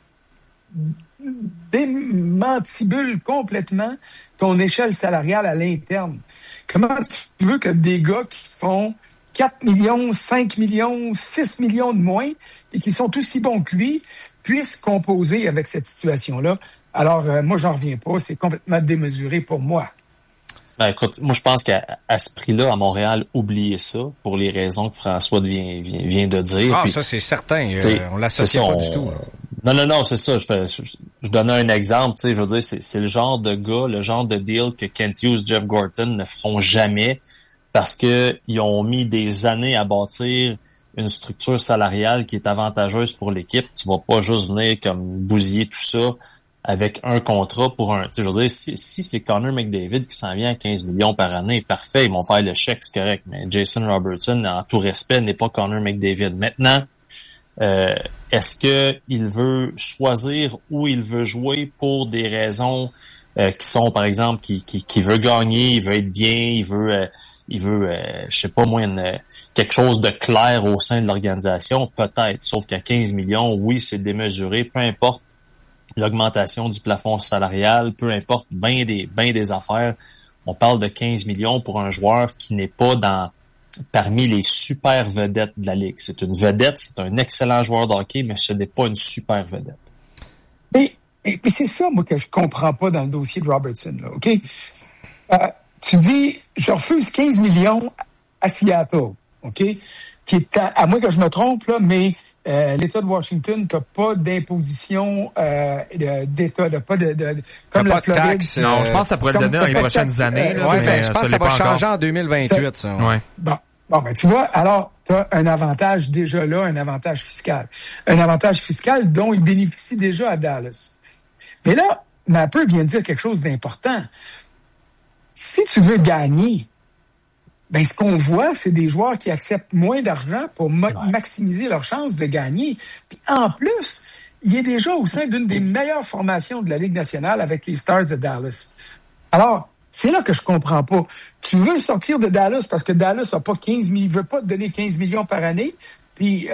démantibules complètement ton échelle salariale à l'interne. Comment tu veux que des gars qui font 4 millions, 5 millions, 6 millions de moins et qui sont aussi bons que lui puissent composer avec cette situation-là? Alors, moi, j'en reviens pas. C'est complètement démesuré pour moi. Ben, écoute, moi, je pense qu'à ce prix-là, à Montréal, oubliez ça pour les raisons que François vient de dire. Ah, puis, ça, c'est certain. On l'associe pas du tout. Non, c'est ça. Je donnais un exemple, tu sais, je veux dire, c'est le genre de gars, le genre de deal que Kent Hughes, Jeff Gorton ne feront jamais parce que ils ont mis des années à bâtir une structure salariale qui est avantageuse pour l'équipe. Tu vas pas juste venir comme bousiller tout ça avec un contrat pour un... Tu sais, je veux dire, si c'est Connor McDavid qui s'en vient à 15 millions par année, parfait, ils vont faire le chèque, c'est correct. Mais Jason Robertson, en tout respect, n'est pas Connor McDavid. Maintenant, est-ce que il veut choisir où il veut jouer pour des raisons qui sont, par exemple, qui veut gagner, il veut être bien, il veut je sais pas moi, quelque chose de clair au sein de l'organisation, peut-être. Sauf qu'à 15 millions, oui, c'est démesuré, peu importe l'augmentation du plafond salarial, peu importe bien des affaires. On parle de 15 millions pour un joueur qui n'est pas parmi les super vedettes de la Ligue. C'est une vedette, c'est un excellent joueur de hockey, mais ce n'est pas une super vedette. Mais c'est ça, moi, que je comprends pas dans le dossier de Robertson, là, OK? Tu dis, je refuse 15 millions à Seattle, OK? Qui est, à moins que je me trompe, là, mais l'État de Washington, t'as pas d'imposition d'État, pas de comme la Floride. Taxe, non, je pense que ça pourrait le donner dans les prochaines années. Je pense que ça va changer en 2028, ça. Ouais. Bon, ben tu vois, alors t'as un avantage déjà là, un avantage fiscal. Un avantage fiscal dont il bénéficie déjà à Dallas. Mais là, Mapper vient de dire quelque chose d'important. Si tu veux gagner, ben ce qu'on voit, c'est des joueurs qui acceptent moins d'argent pour maximiser leurs chances de gagner. Puis en plus, il est déjà au sein d'une des meilleures formations de la Ligue nationale avec les Stars de Dallas. Alors, c'est là que je comprends pas. Tu veux sortir de Dallas parce que Dallas a pas 15 millions, veut pas te donner 15 millions par année. Puis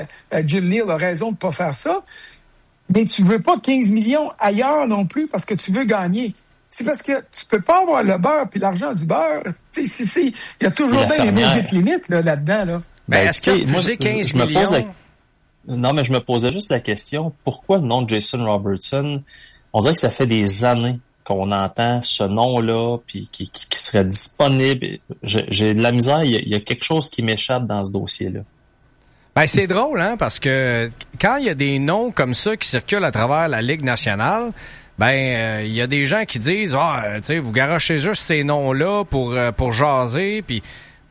Jim Neal a raison de pas faire ça. Mais tu veux pas 15 millions ailleurs non plus parce que tu veux gagner. C'est parce que tu peux pas avoir le beurre puis l'argent du beurre. Tu sais, il y a toujours bien les maudites limites là-dedans. Là. Ben, est-ce que refuser 15 millions? Non, mais je me posais juste la question, pourquoi le nom de Jason Robertson? On dirait que ça fait des années qu'on entend ce nom-là, puis qui serait disponible. J'ai de la misère, il y a quelque chose qui m'échappe dans ce dossier-là. Ben c'est drôle, hein, parce que quand il y a des noms comme ça qui circulent à travers la Ligue nationale, il y a des gens qui disent tu sais, vous garochez juste ces noms-là pour jaser, puis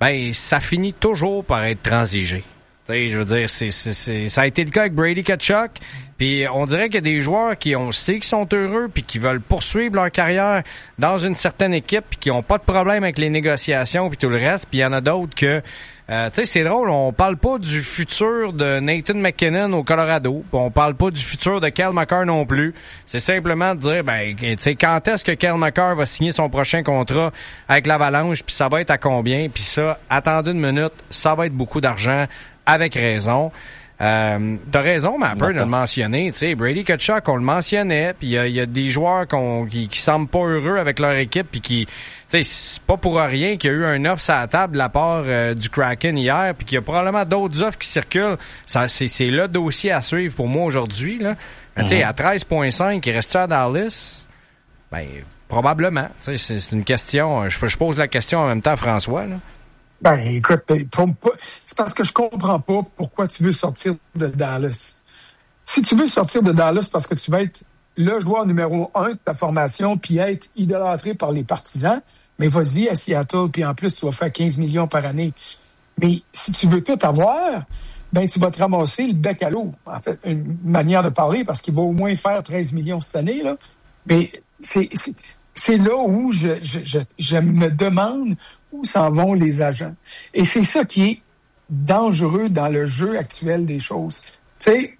ça finit toujours par être transigé. Tu sais, je veux dire, ça a été le cas avec Brady Tkachuk, puis on dirait qu'il y a des joueurs on sait qu'ils sont heureux puis qui veulent poursuivre leur carrière dans une certaine équipe puis qui ont pas de problème avec les négociations puis tout le reste, puis il y en a d'autres que tu sais, c'est drôle, on parle pas du futur de Nathan McKinnon au Colorado, on parle pas du futur de Cale Makar non plus. C'est simplement de dire, tu sais, quand est-ce que Cale Makar va signer son prochain contrat avec l'Avalanche, puis ça va être à combien, puis ça, attendez une minute, ça va être beaucoup d'argent, avec raison. T'as raison, Mapper, de le mentionner. Tu sais, Brady Tkachuk, on le mentionnait, puis il y a des joueurs qui semblent pas heureux avec leur équipe, puis qui, tu sais, c'est pas pour rien qu'il y a eu un offre sur la table de la part du Kraken hier, puis qu'il y a probablement d'autres offres qui circulent. Ça, c'est le dossier à suivre pour moi aujourd'hui, là. Tu sais, à 13,5, il reste à Dallas? Probablement. Tu sais, c'est une question. Je pose la question en même temps à François, là. Ben, écoute, c'est parce que je comprends pas pourquoi tu veux sortir de Dallas. Si tu veux sortir de Dallas parce que tu vas être le joueur numéro 1 de ta formation puis être idolâtré par les partisans, mais vas-y à Seattle puis en plus, tu vas faire 15 millions par année. Mais si tu veux tout avoir, tu vas te ramasser le bec à l'eau. En fait, une manière de parler parce qu'il va au moins faire 13 millions cette année, là. Mais c'est là où je me demande où s'en vont les agents. Et c'est ça qui est dangereux dans le jeu actuel des choses. Tu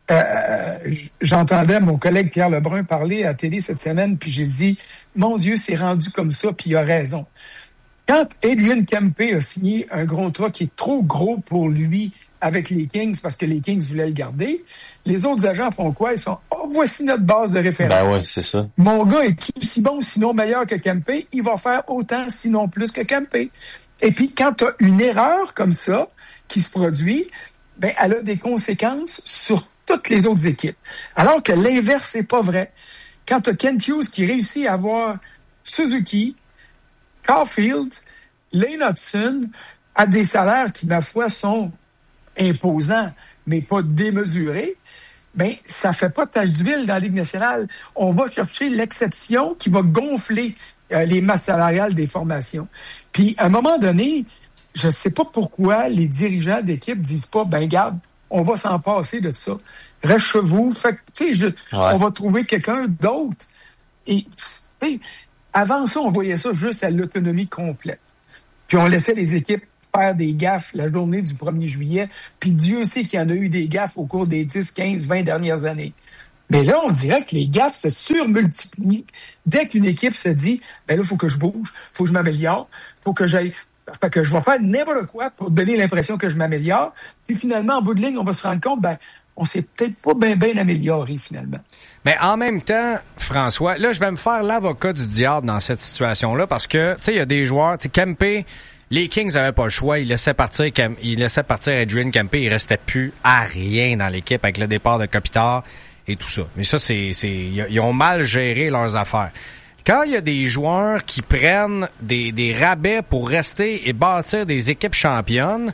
sais, j'entendais mon collègue Pierre Lebrun parler à la télé cette semaine, puis j'ai dit, mon Dieu, c'est rendu comme ça, puis il a raison. Quand Adrian Kempe a signé un contrat qui est trop gros pour lui avec les Kings, parce que les Kings voulaient le garder, les autres agents font quoi? Ils sont, voici notre base de référence. Ben ouais, c'est ça. Mon gars est aussi bon, sinon meilleur que Kempe, il va faire autant, sinon plus que Kempe. Et puis, quand tu as une erreur comme ça qui se produit, elle a des conséquences sur toutes les autres équipes. Alors que l'inverse, c'est pas vrai. Quand tu as Kent Hughes qui réussit à avoir Suzuki, Caulfield, Lane Hudson, à des salaires qui, ma foi, sont imposants, mais pas démesurés, ben ça fait pas tache d'huile dans la Ligue nationale. On va chercher l'exception qui va gonfler les masses salariales des formations. Puis, à un moment donné, je sais pas pourquoi les dirigeants d'équipe disent pas, ben garde, on va s'en passer de ça. Reste chez vous. Fait que, tu sais, on va trouver quelqu'un d'autre. Et, tu sais, avant ça, on voyait ça juste à l'autonomie complète. Puis on laissait les équipes faire des gaffes la journée du 1er juillet. Puis Dieu sait qu'il y en a eu des gaffes au cours des 10, 15, 20 dernières années. Mais là, on dirait que les gaffes se surmultiplient. Dès qu'une équipe se dit, ben là, faut que je bouge, faut que je m'améliore, faut que j'aille... Fait que je vais faire n'importe quoi pour donner l'impression que je m'améliore. Puis finalement, en bout de ligne, on va se rendre compte, ben, on s'est peut-être pas bien amélioré finalement. Mais en même temps, François, là, je vais me faire l'avocat du diable dans cette situation-là parce que, tu sais, il y a des joueurs, tu sais, Kempe, les Kings avaient pas le choix, ils laissaient partir Adrian Kempe, il restait plus à rien dans l'équipe avec le départ de Kopitar et tout ça. Mais ça, ils ont mal géré leurs affaires. Quand il y a des joueurs qui prennent des rabais pour rester et bâtir des équipes championnes,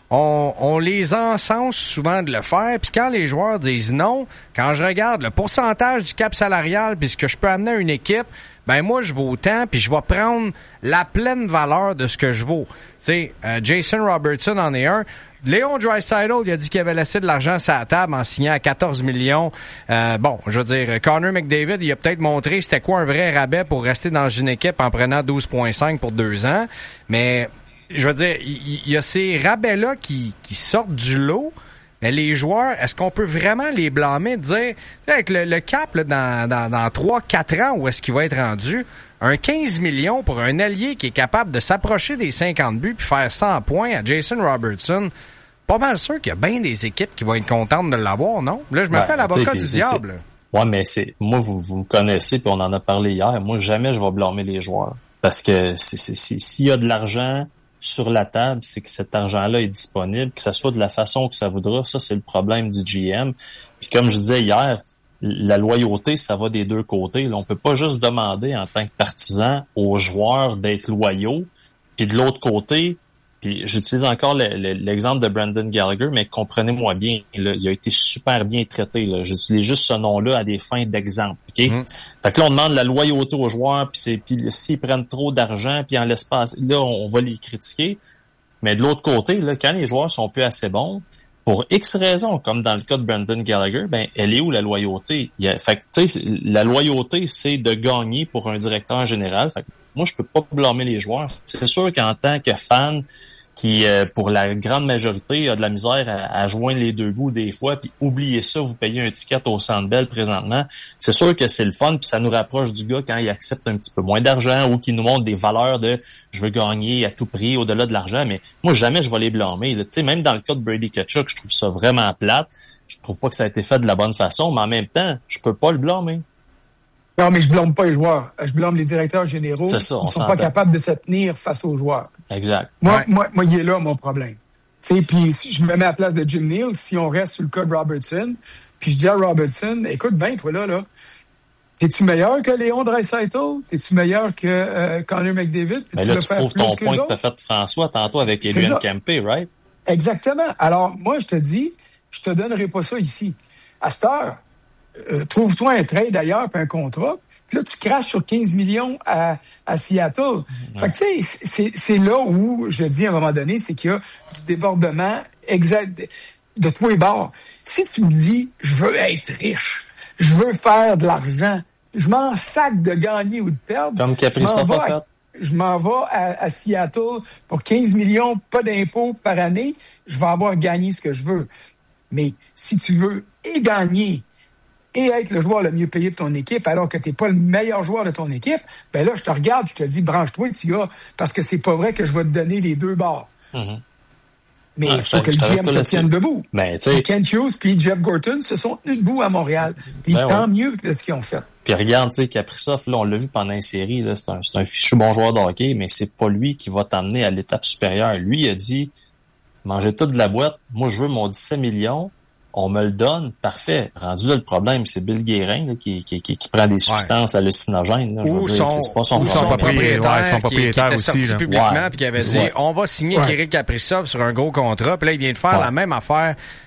on les encense souvent de le faire. Puis quand les joueurs disent non, quand je regarde le pourcentage du cap salarial puis ce que je peux amener à une équipe, ben moi je vaux tant puis je vais prendre la pleine valeur de ce que je vaux. Tu sais, Jason Robertson en est un. Léon Draisaitl, il a dit qu'il avait laissé de l'argent sur la table en signant à 14 millions. Bon, je veux dire, Connor McDavid, il a peut-être montré c'était quoi un vrai rabais pour rester dans une équipe en prenant 12,5 pour 2 ans. Mais, je veux dire, il y a ces rabais-là qui sortent du lot. Mais les joueurs, est-ce qu'on peut vraiment les blâmer, de dire, avec le cap là, dans 3-4 ans, où est-ce qu'il va être rendu? Un 15 millions pour un allié qui est capable de s'approcher des 50 buts puis faire 100 points à Jason Robertson. Pas mal sûr qu'il y a bien des équipes qui vont être contentes de l'avoir, non? Là, je me fais l'avocat du diable. Ouais, mais moi, vous me connaissez, puis on en a parlé hier. Moi, jamais je vais blâmer les joueurs. Parce que s'il y a de l'argent sur la table, c'est que cet argent-là est disponible, que ça soit de la façon que ça voudra. Ça, c'est le problème du GM. Puis comme je disais hier, la loyauté, ça va des deux côtés. Là, on peut pas juste demander en tant que partisan aux joueurs d'être loyaux. Puis de l'autre côté, puis j'utilise encore l'exemple de Brendan Gallagher, mais comprenez-moi bien, là, il a été super bien traité. Là. J'utilise juste ce nom-là à des fins d'exemple. OK? Fait que là, on demande la loyauté aux joueurs, puis s'ils prennent trop d'argent, puis en l'espace, là, on va les critiquer. Mais de l'autre côté, là, quand les joueurs sont plus assez bons, pour X raisons, comme dans le cas de Brendan Gallagher, ben elle est où la loyauté? Fait que tu sais, la loyauté, c'est de gagner pour un directeur général. Fait que moi, je peux pas blâmer les joueurs. C'est sûr qu'en tant que fan, qui pour la grande majorité a de la misère à joindre les deux bouts des fois, puis oubliez ça, vous payez un ticket au Centre Bell présentement, c'est sûr que c'est le fun, puis ça nous rapproche du gars quand il accepte un petit peu moins d'argent ou qu'il nous montre des valeurs de je veux gagner à tout prix au-delà de l'argent, mais moi jamais je vais les blâmer. Tu sais, même dans le cas de Brady Tkachuk, je trouve ça vraiment plate, je trouve pas que ça a été fait de la bonne façon, mais en même temps, je peux pas le blâmer. Non, mais je blâme pas les joueurs. Je blâme les directeurs généraux. C'est ça, ils sont pas capables de se tenir face aux joueurs. Exact. Moi, il est là, mon problème. Tu sais, puis si je me mets à la place de Jim Neal, si on reste sur le cas de Robertson, puis je dis à Robertson, écoute bien, toi là, t'es-tu meilleur que Léon Draisaitl? T'es-tu meilleur que Connor McDavid? Mais là, tu prouves ton point que t'as fait François tantôt avec Adrian Kempe, right? Exactement. Alors, moi, je te dis, je te donnerai pas ça ici. À cette heure, trouve-toi un trade ailleurs puis un contrat. Puis là, tu craches sur 15 millions à Seattle. Ouais. Fait que tu sais, c'est là où, je dis à un moment donné, c'est qu'il y a du débordement exact de tous les bords. Si tu me dis, je veux être riche, je veux faire de l'argent, je m'en sac de gagner ou de perdre. Comme Kaprizov a fait. Je m'en vais à Seattle pour 15 millions, pas d'impôts par année, je vais avoir gagné ce que je veux. Mais si tu veux et gagner et être le joueur le mieux payé de ton équipe alors que t'es pas le meilleur joueur de ton équipe, ben là, je te regarde et je te dis, branche-toi, petit gars, parce que c'est pas vrai que je vais te donner les deux bords. Mm-hmm. Mais il faut que le GM se tienne debout. Ben, Kent Hughes puis Jeff Gorton se sont tenus debout à Montréal. Puis tant mieux que ce qu'ils ont fait. Puis regarde, tu sais, Kaprizov, là, on l'a vu pendant une série, là, c'est un fichu bon joueur de hockey, mais c'est pas lui qui va t'amener à l'étape supérieure. Lui, il a dit, mangez tout de la boîte, moi, je veux mon 17 millions, on me le donne, parfait. Rendu là, le problème, c'est Bill Guérin là, qui prend des substances hallucinogènes. Là, ou c'est pas son propriétaire qui était sorti publiquement puis qui avait dit on va signer Kirill Kaprizov sur un gros contrat. Puis là, il vient de faire la même affaire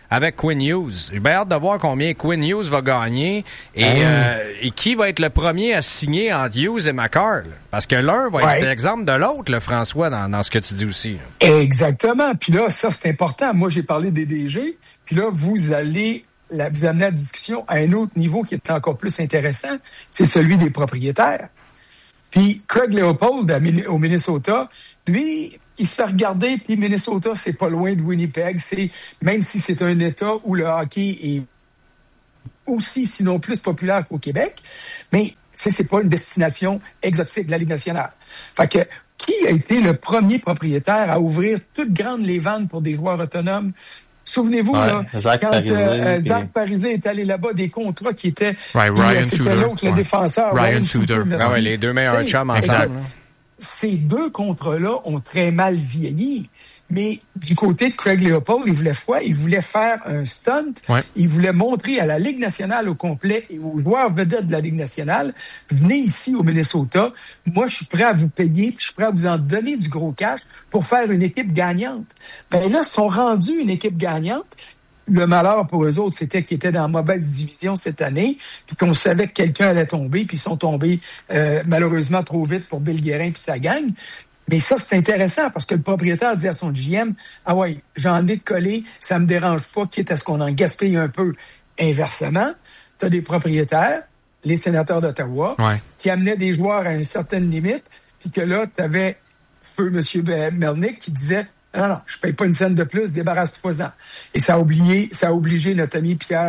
avec Quinn Hughes. J'ai bien hâte de voir combien Quinn Hughes va gagner et qui va être le premier à signer entre Hughes et McCarr. Parce que l'un va être l'exemple de l'autre, le François, dans ce que tu dis aussi. Exactement. Puis là, ça, c'est important. Moi, j'ai parlé des DG. Puis là, vous allez vous amener la discussion à un autre niveau qui est encore plus intéressant. C'est celui des propriétaires. Puis Craig Leopold au Minnesota, lui, il se fait regarder, puis Minnesota, c'est pas loin de Winnipeg. Même si c'est un État où le hockey est aussi, sinon plus populaire qu'au Québec, mais c'est pas une destination exotique de la Ligue nationale. Fait que qui a été le premier propriétaire à ouvrir toutes grandes les vannes pour des joueurs autonomes? Souvenez-vous, Zach quand Zach Parisé est allé là-bas, des contrats qui étaient... Ryan Suter. L'autre, le défenseur. Ryan Suter. Les deux meilleurs chums ensemble. Ces deux contrats-là ont très mal vieilli. Mais du côté de Craig Leopold, il voulait faire un stunt. Ouais. Il voulait montrer à la Ligue nationale au complet et aux joueurs vedettes de la Ligue nationale, venez ici au Minnesota, moi je suis prêt à vous payer, puis je suis prêt à vous en donner du gros cash pour faire une équipe gagnante. Ben là, ils sont rendus une équipe gagnante. Le malheur pour eux autres, c'était qu'ils étaient dans la mauvaise division cette année, puis qu'on savait que quelqu'un allait tomber, puis ils sont tombés malheureusement trop vite pour Bill Guérin puis sa gang. Mais ça, c'est intéressant parce que le propriétaire dit à son GM, « Ah ouais, j'en ai de coller, ça me dérange pas, quitte à ce qu'on en gaspille un peu. » Inversement, tu as des propriétaires, les sénateurs d'Ottawa, qui amenaient des joueurs à une certaine limite, puis que là, tu avais feu M. Melnick qui disait, « Non, je paye pas une scène de plus, débarrasse-toi-en. » Et ça a obligé notre ami Pierre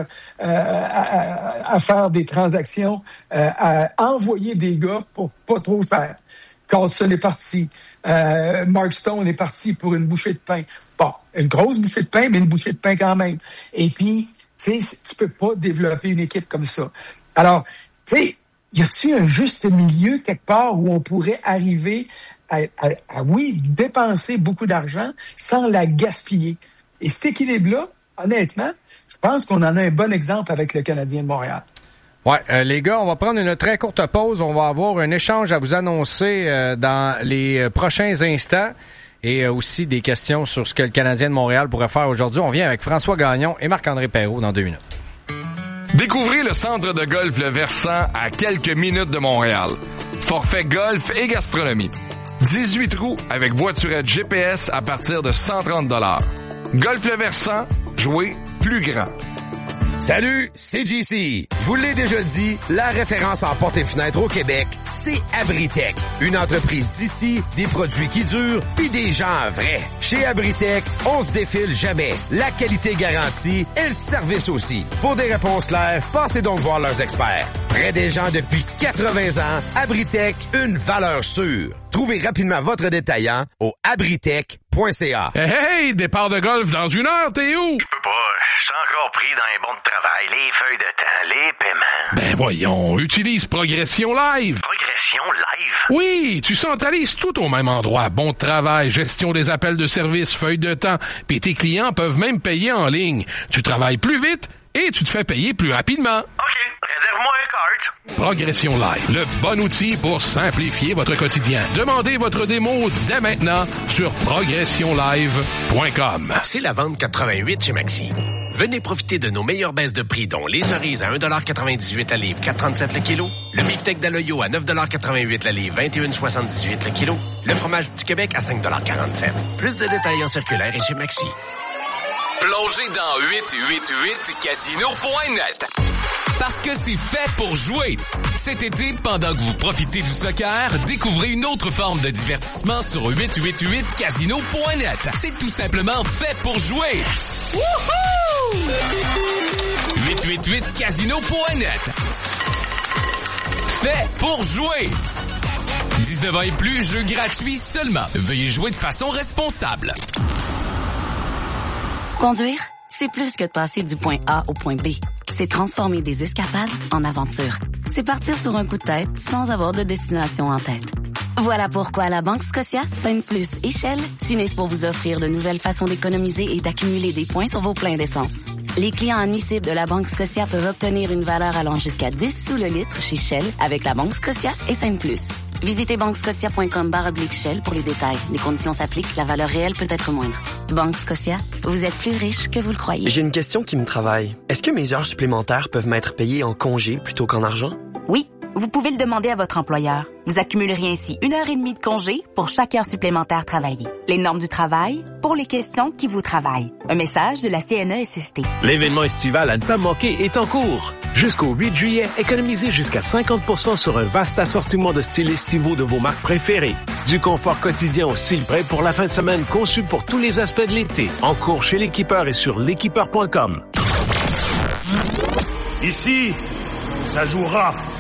à faire des transactions, à envoyer des gars pour pas trop faire. Carlson est parti. Mark Stone est parti pour une bouchée de pain. Bon, une grosse bouchée de pain, mais une bouchée de pain quand même. Et puis, tu sais, tu peux pas développer une équipe comme ça. Alors, tu sais, y a-t-il un juste milieu quelque part où on pourrait arriver à dépenser beaucoup d'argent sans la gaspiller? Et cet équilibre-là, honnêtement, je pense qu'on en a un bon exemple avec le Canadien de Montréal. Ouais, les gars, on va prendre une très courte pause. On va avoir un échange à vous annoncer dans les prochains instants et aussi des questions sur ce que le Canadien de Montréal pourrait faire aujourd'hui. On vient avec François Gagnon et Marc-André Perrault dans 2 minutes. Découvrez le centre de golf Le Versant à quelques minutes de Montréal. Forfait golf et gastronomie. 18 trous avec voiturette GPS à partir de 130 $. Golf Le Versant, jouez plus grand. Salut, c'est JC. Je vous l'ai déjà dit, la référence en portes et fenêtres au Québec, c'est Abritech. Une entreprise d'ici, des produits qui durent, puis des gens vrais. Chez Abritech, on se défile jamais. La qualité garantie et le service aussi. Pour des réponses claires, passez donc voir leurs experts. Près des gens depuis 80 ans, Abritech, une valeur sûre. Trouvez rapidement votre détaillant au abritech.ca. Hey, départ de golf dans 1 heure, t'es où? Je peux pas, je suis encore pris dans les bons de travail, les feuilles de temps, les paiements. Ben voyons, utilise Progression Live. Progression Live? Oui, tu centralises tout au même endroit. Bon de travail, gestion des appels de service, feuilles de temps, puis tes clients peuvent même payer en ligne. Tu travailles plus vite et tu te fais payer plus rapidement. OK, réserve-moi un cart. Progression Live, le bon outil pour simplifier votre quotidien. Demandez votre démo dès maintenant sur progressionlive.com. C'est la vente 88 chez Maxi. Venez profiter de nos meilleures baisses de prix, dont les cerises à 1,98 la livre, 4,37 le kilo. Le beefsteak d'Aloyo à 9,88 la livre, 21,78 le kilo. Le fromage du Québec à 5,47 $. Plus de détails en circulaire et chez Maxi. Plongez dans 888casino.net. Parce que c'est fait pour jouer. Cet été, pendant que vous profitez du soccer, découvrez une autre forme de divertissement sur 888casino.net. C'est tout simplement fait pour jouer. Wouhou! 888casino.net. Fait pour jouer. 19 ans et plus, jeu gratuit seulement. Veuillez jouer de façon responsable. Conduire, c'est plus que de passer du point A au point B. C'est transformer des escapades en aventures. C'est partir sur un coup de tête sans avoir de destination en tête. Voilà pourquoi la Banque Scotia, Sainte Plus et Shell s'unissent pour vous offrir de nouvelles façons d'économiser et d'accumuler des points sur vos pleins d'essence. Les clients admissibles de la Banque Scotia peuvent obtenir une valeur allant jusqu'à 10 sous le litre chez Shell avec la Banque Scotia et Sainte Plus. Visitez bankescotia.com/Shell pour les détails. Les conditions s'appliquent, la valeur réelle peut être moindre. Banque Scotia, vous êtes plus riche que vous le croyez. J'ai une question qui me travaille. Est-ce que mes heures supplémentaires peuvent m'être payées en congé plutôt qu'en argent? Oui, vous pouvez le demander à votre employeur. Vous accumuleriez ainsi 1h30 de congé pour chaque heure supplémentaire travaillée. Les normes du travail pour les questions qui vous travaillent. Un message de la CNESST. L'événement estival à ne pas manquer est en cours. Jusqu'au 8 juillet, économisez jusqu'à 50% sur un vaste assortiment de styles estivaux de vos marques préférées. Du confort quotidien au style prêt pour la fin de semaine conçu pour tous les aspects de l'été. En cours chez l'équipeur et sur l'équipeur.com. Ici, ça joue rough.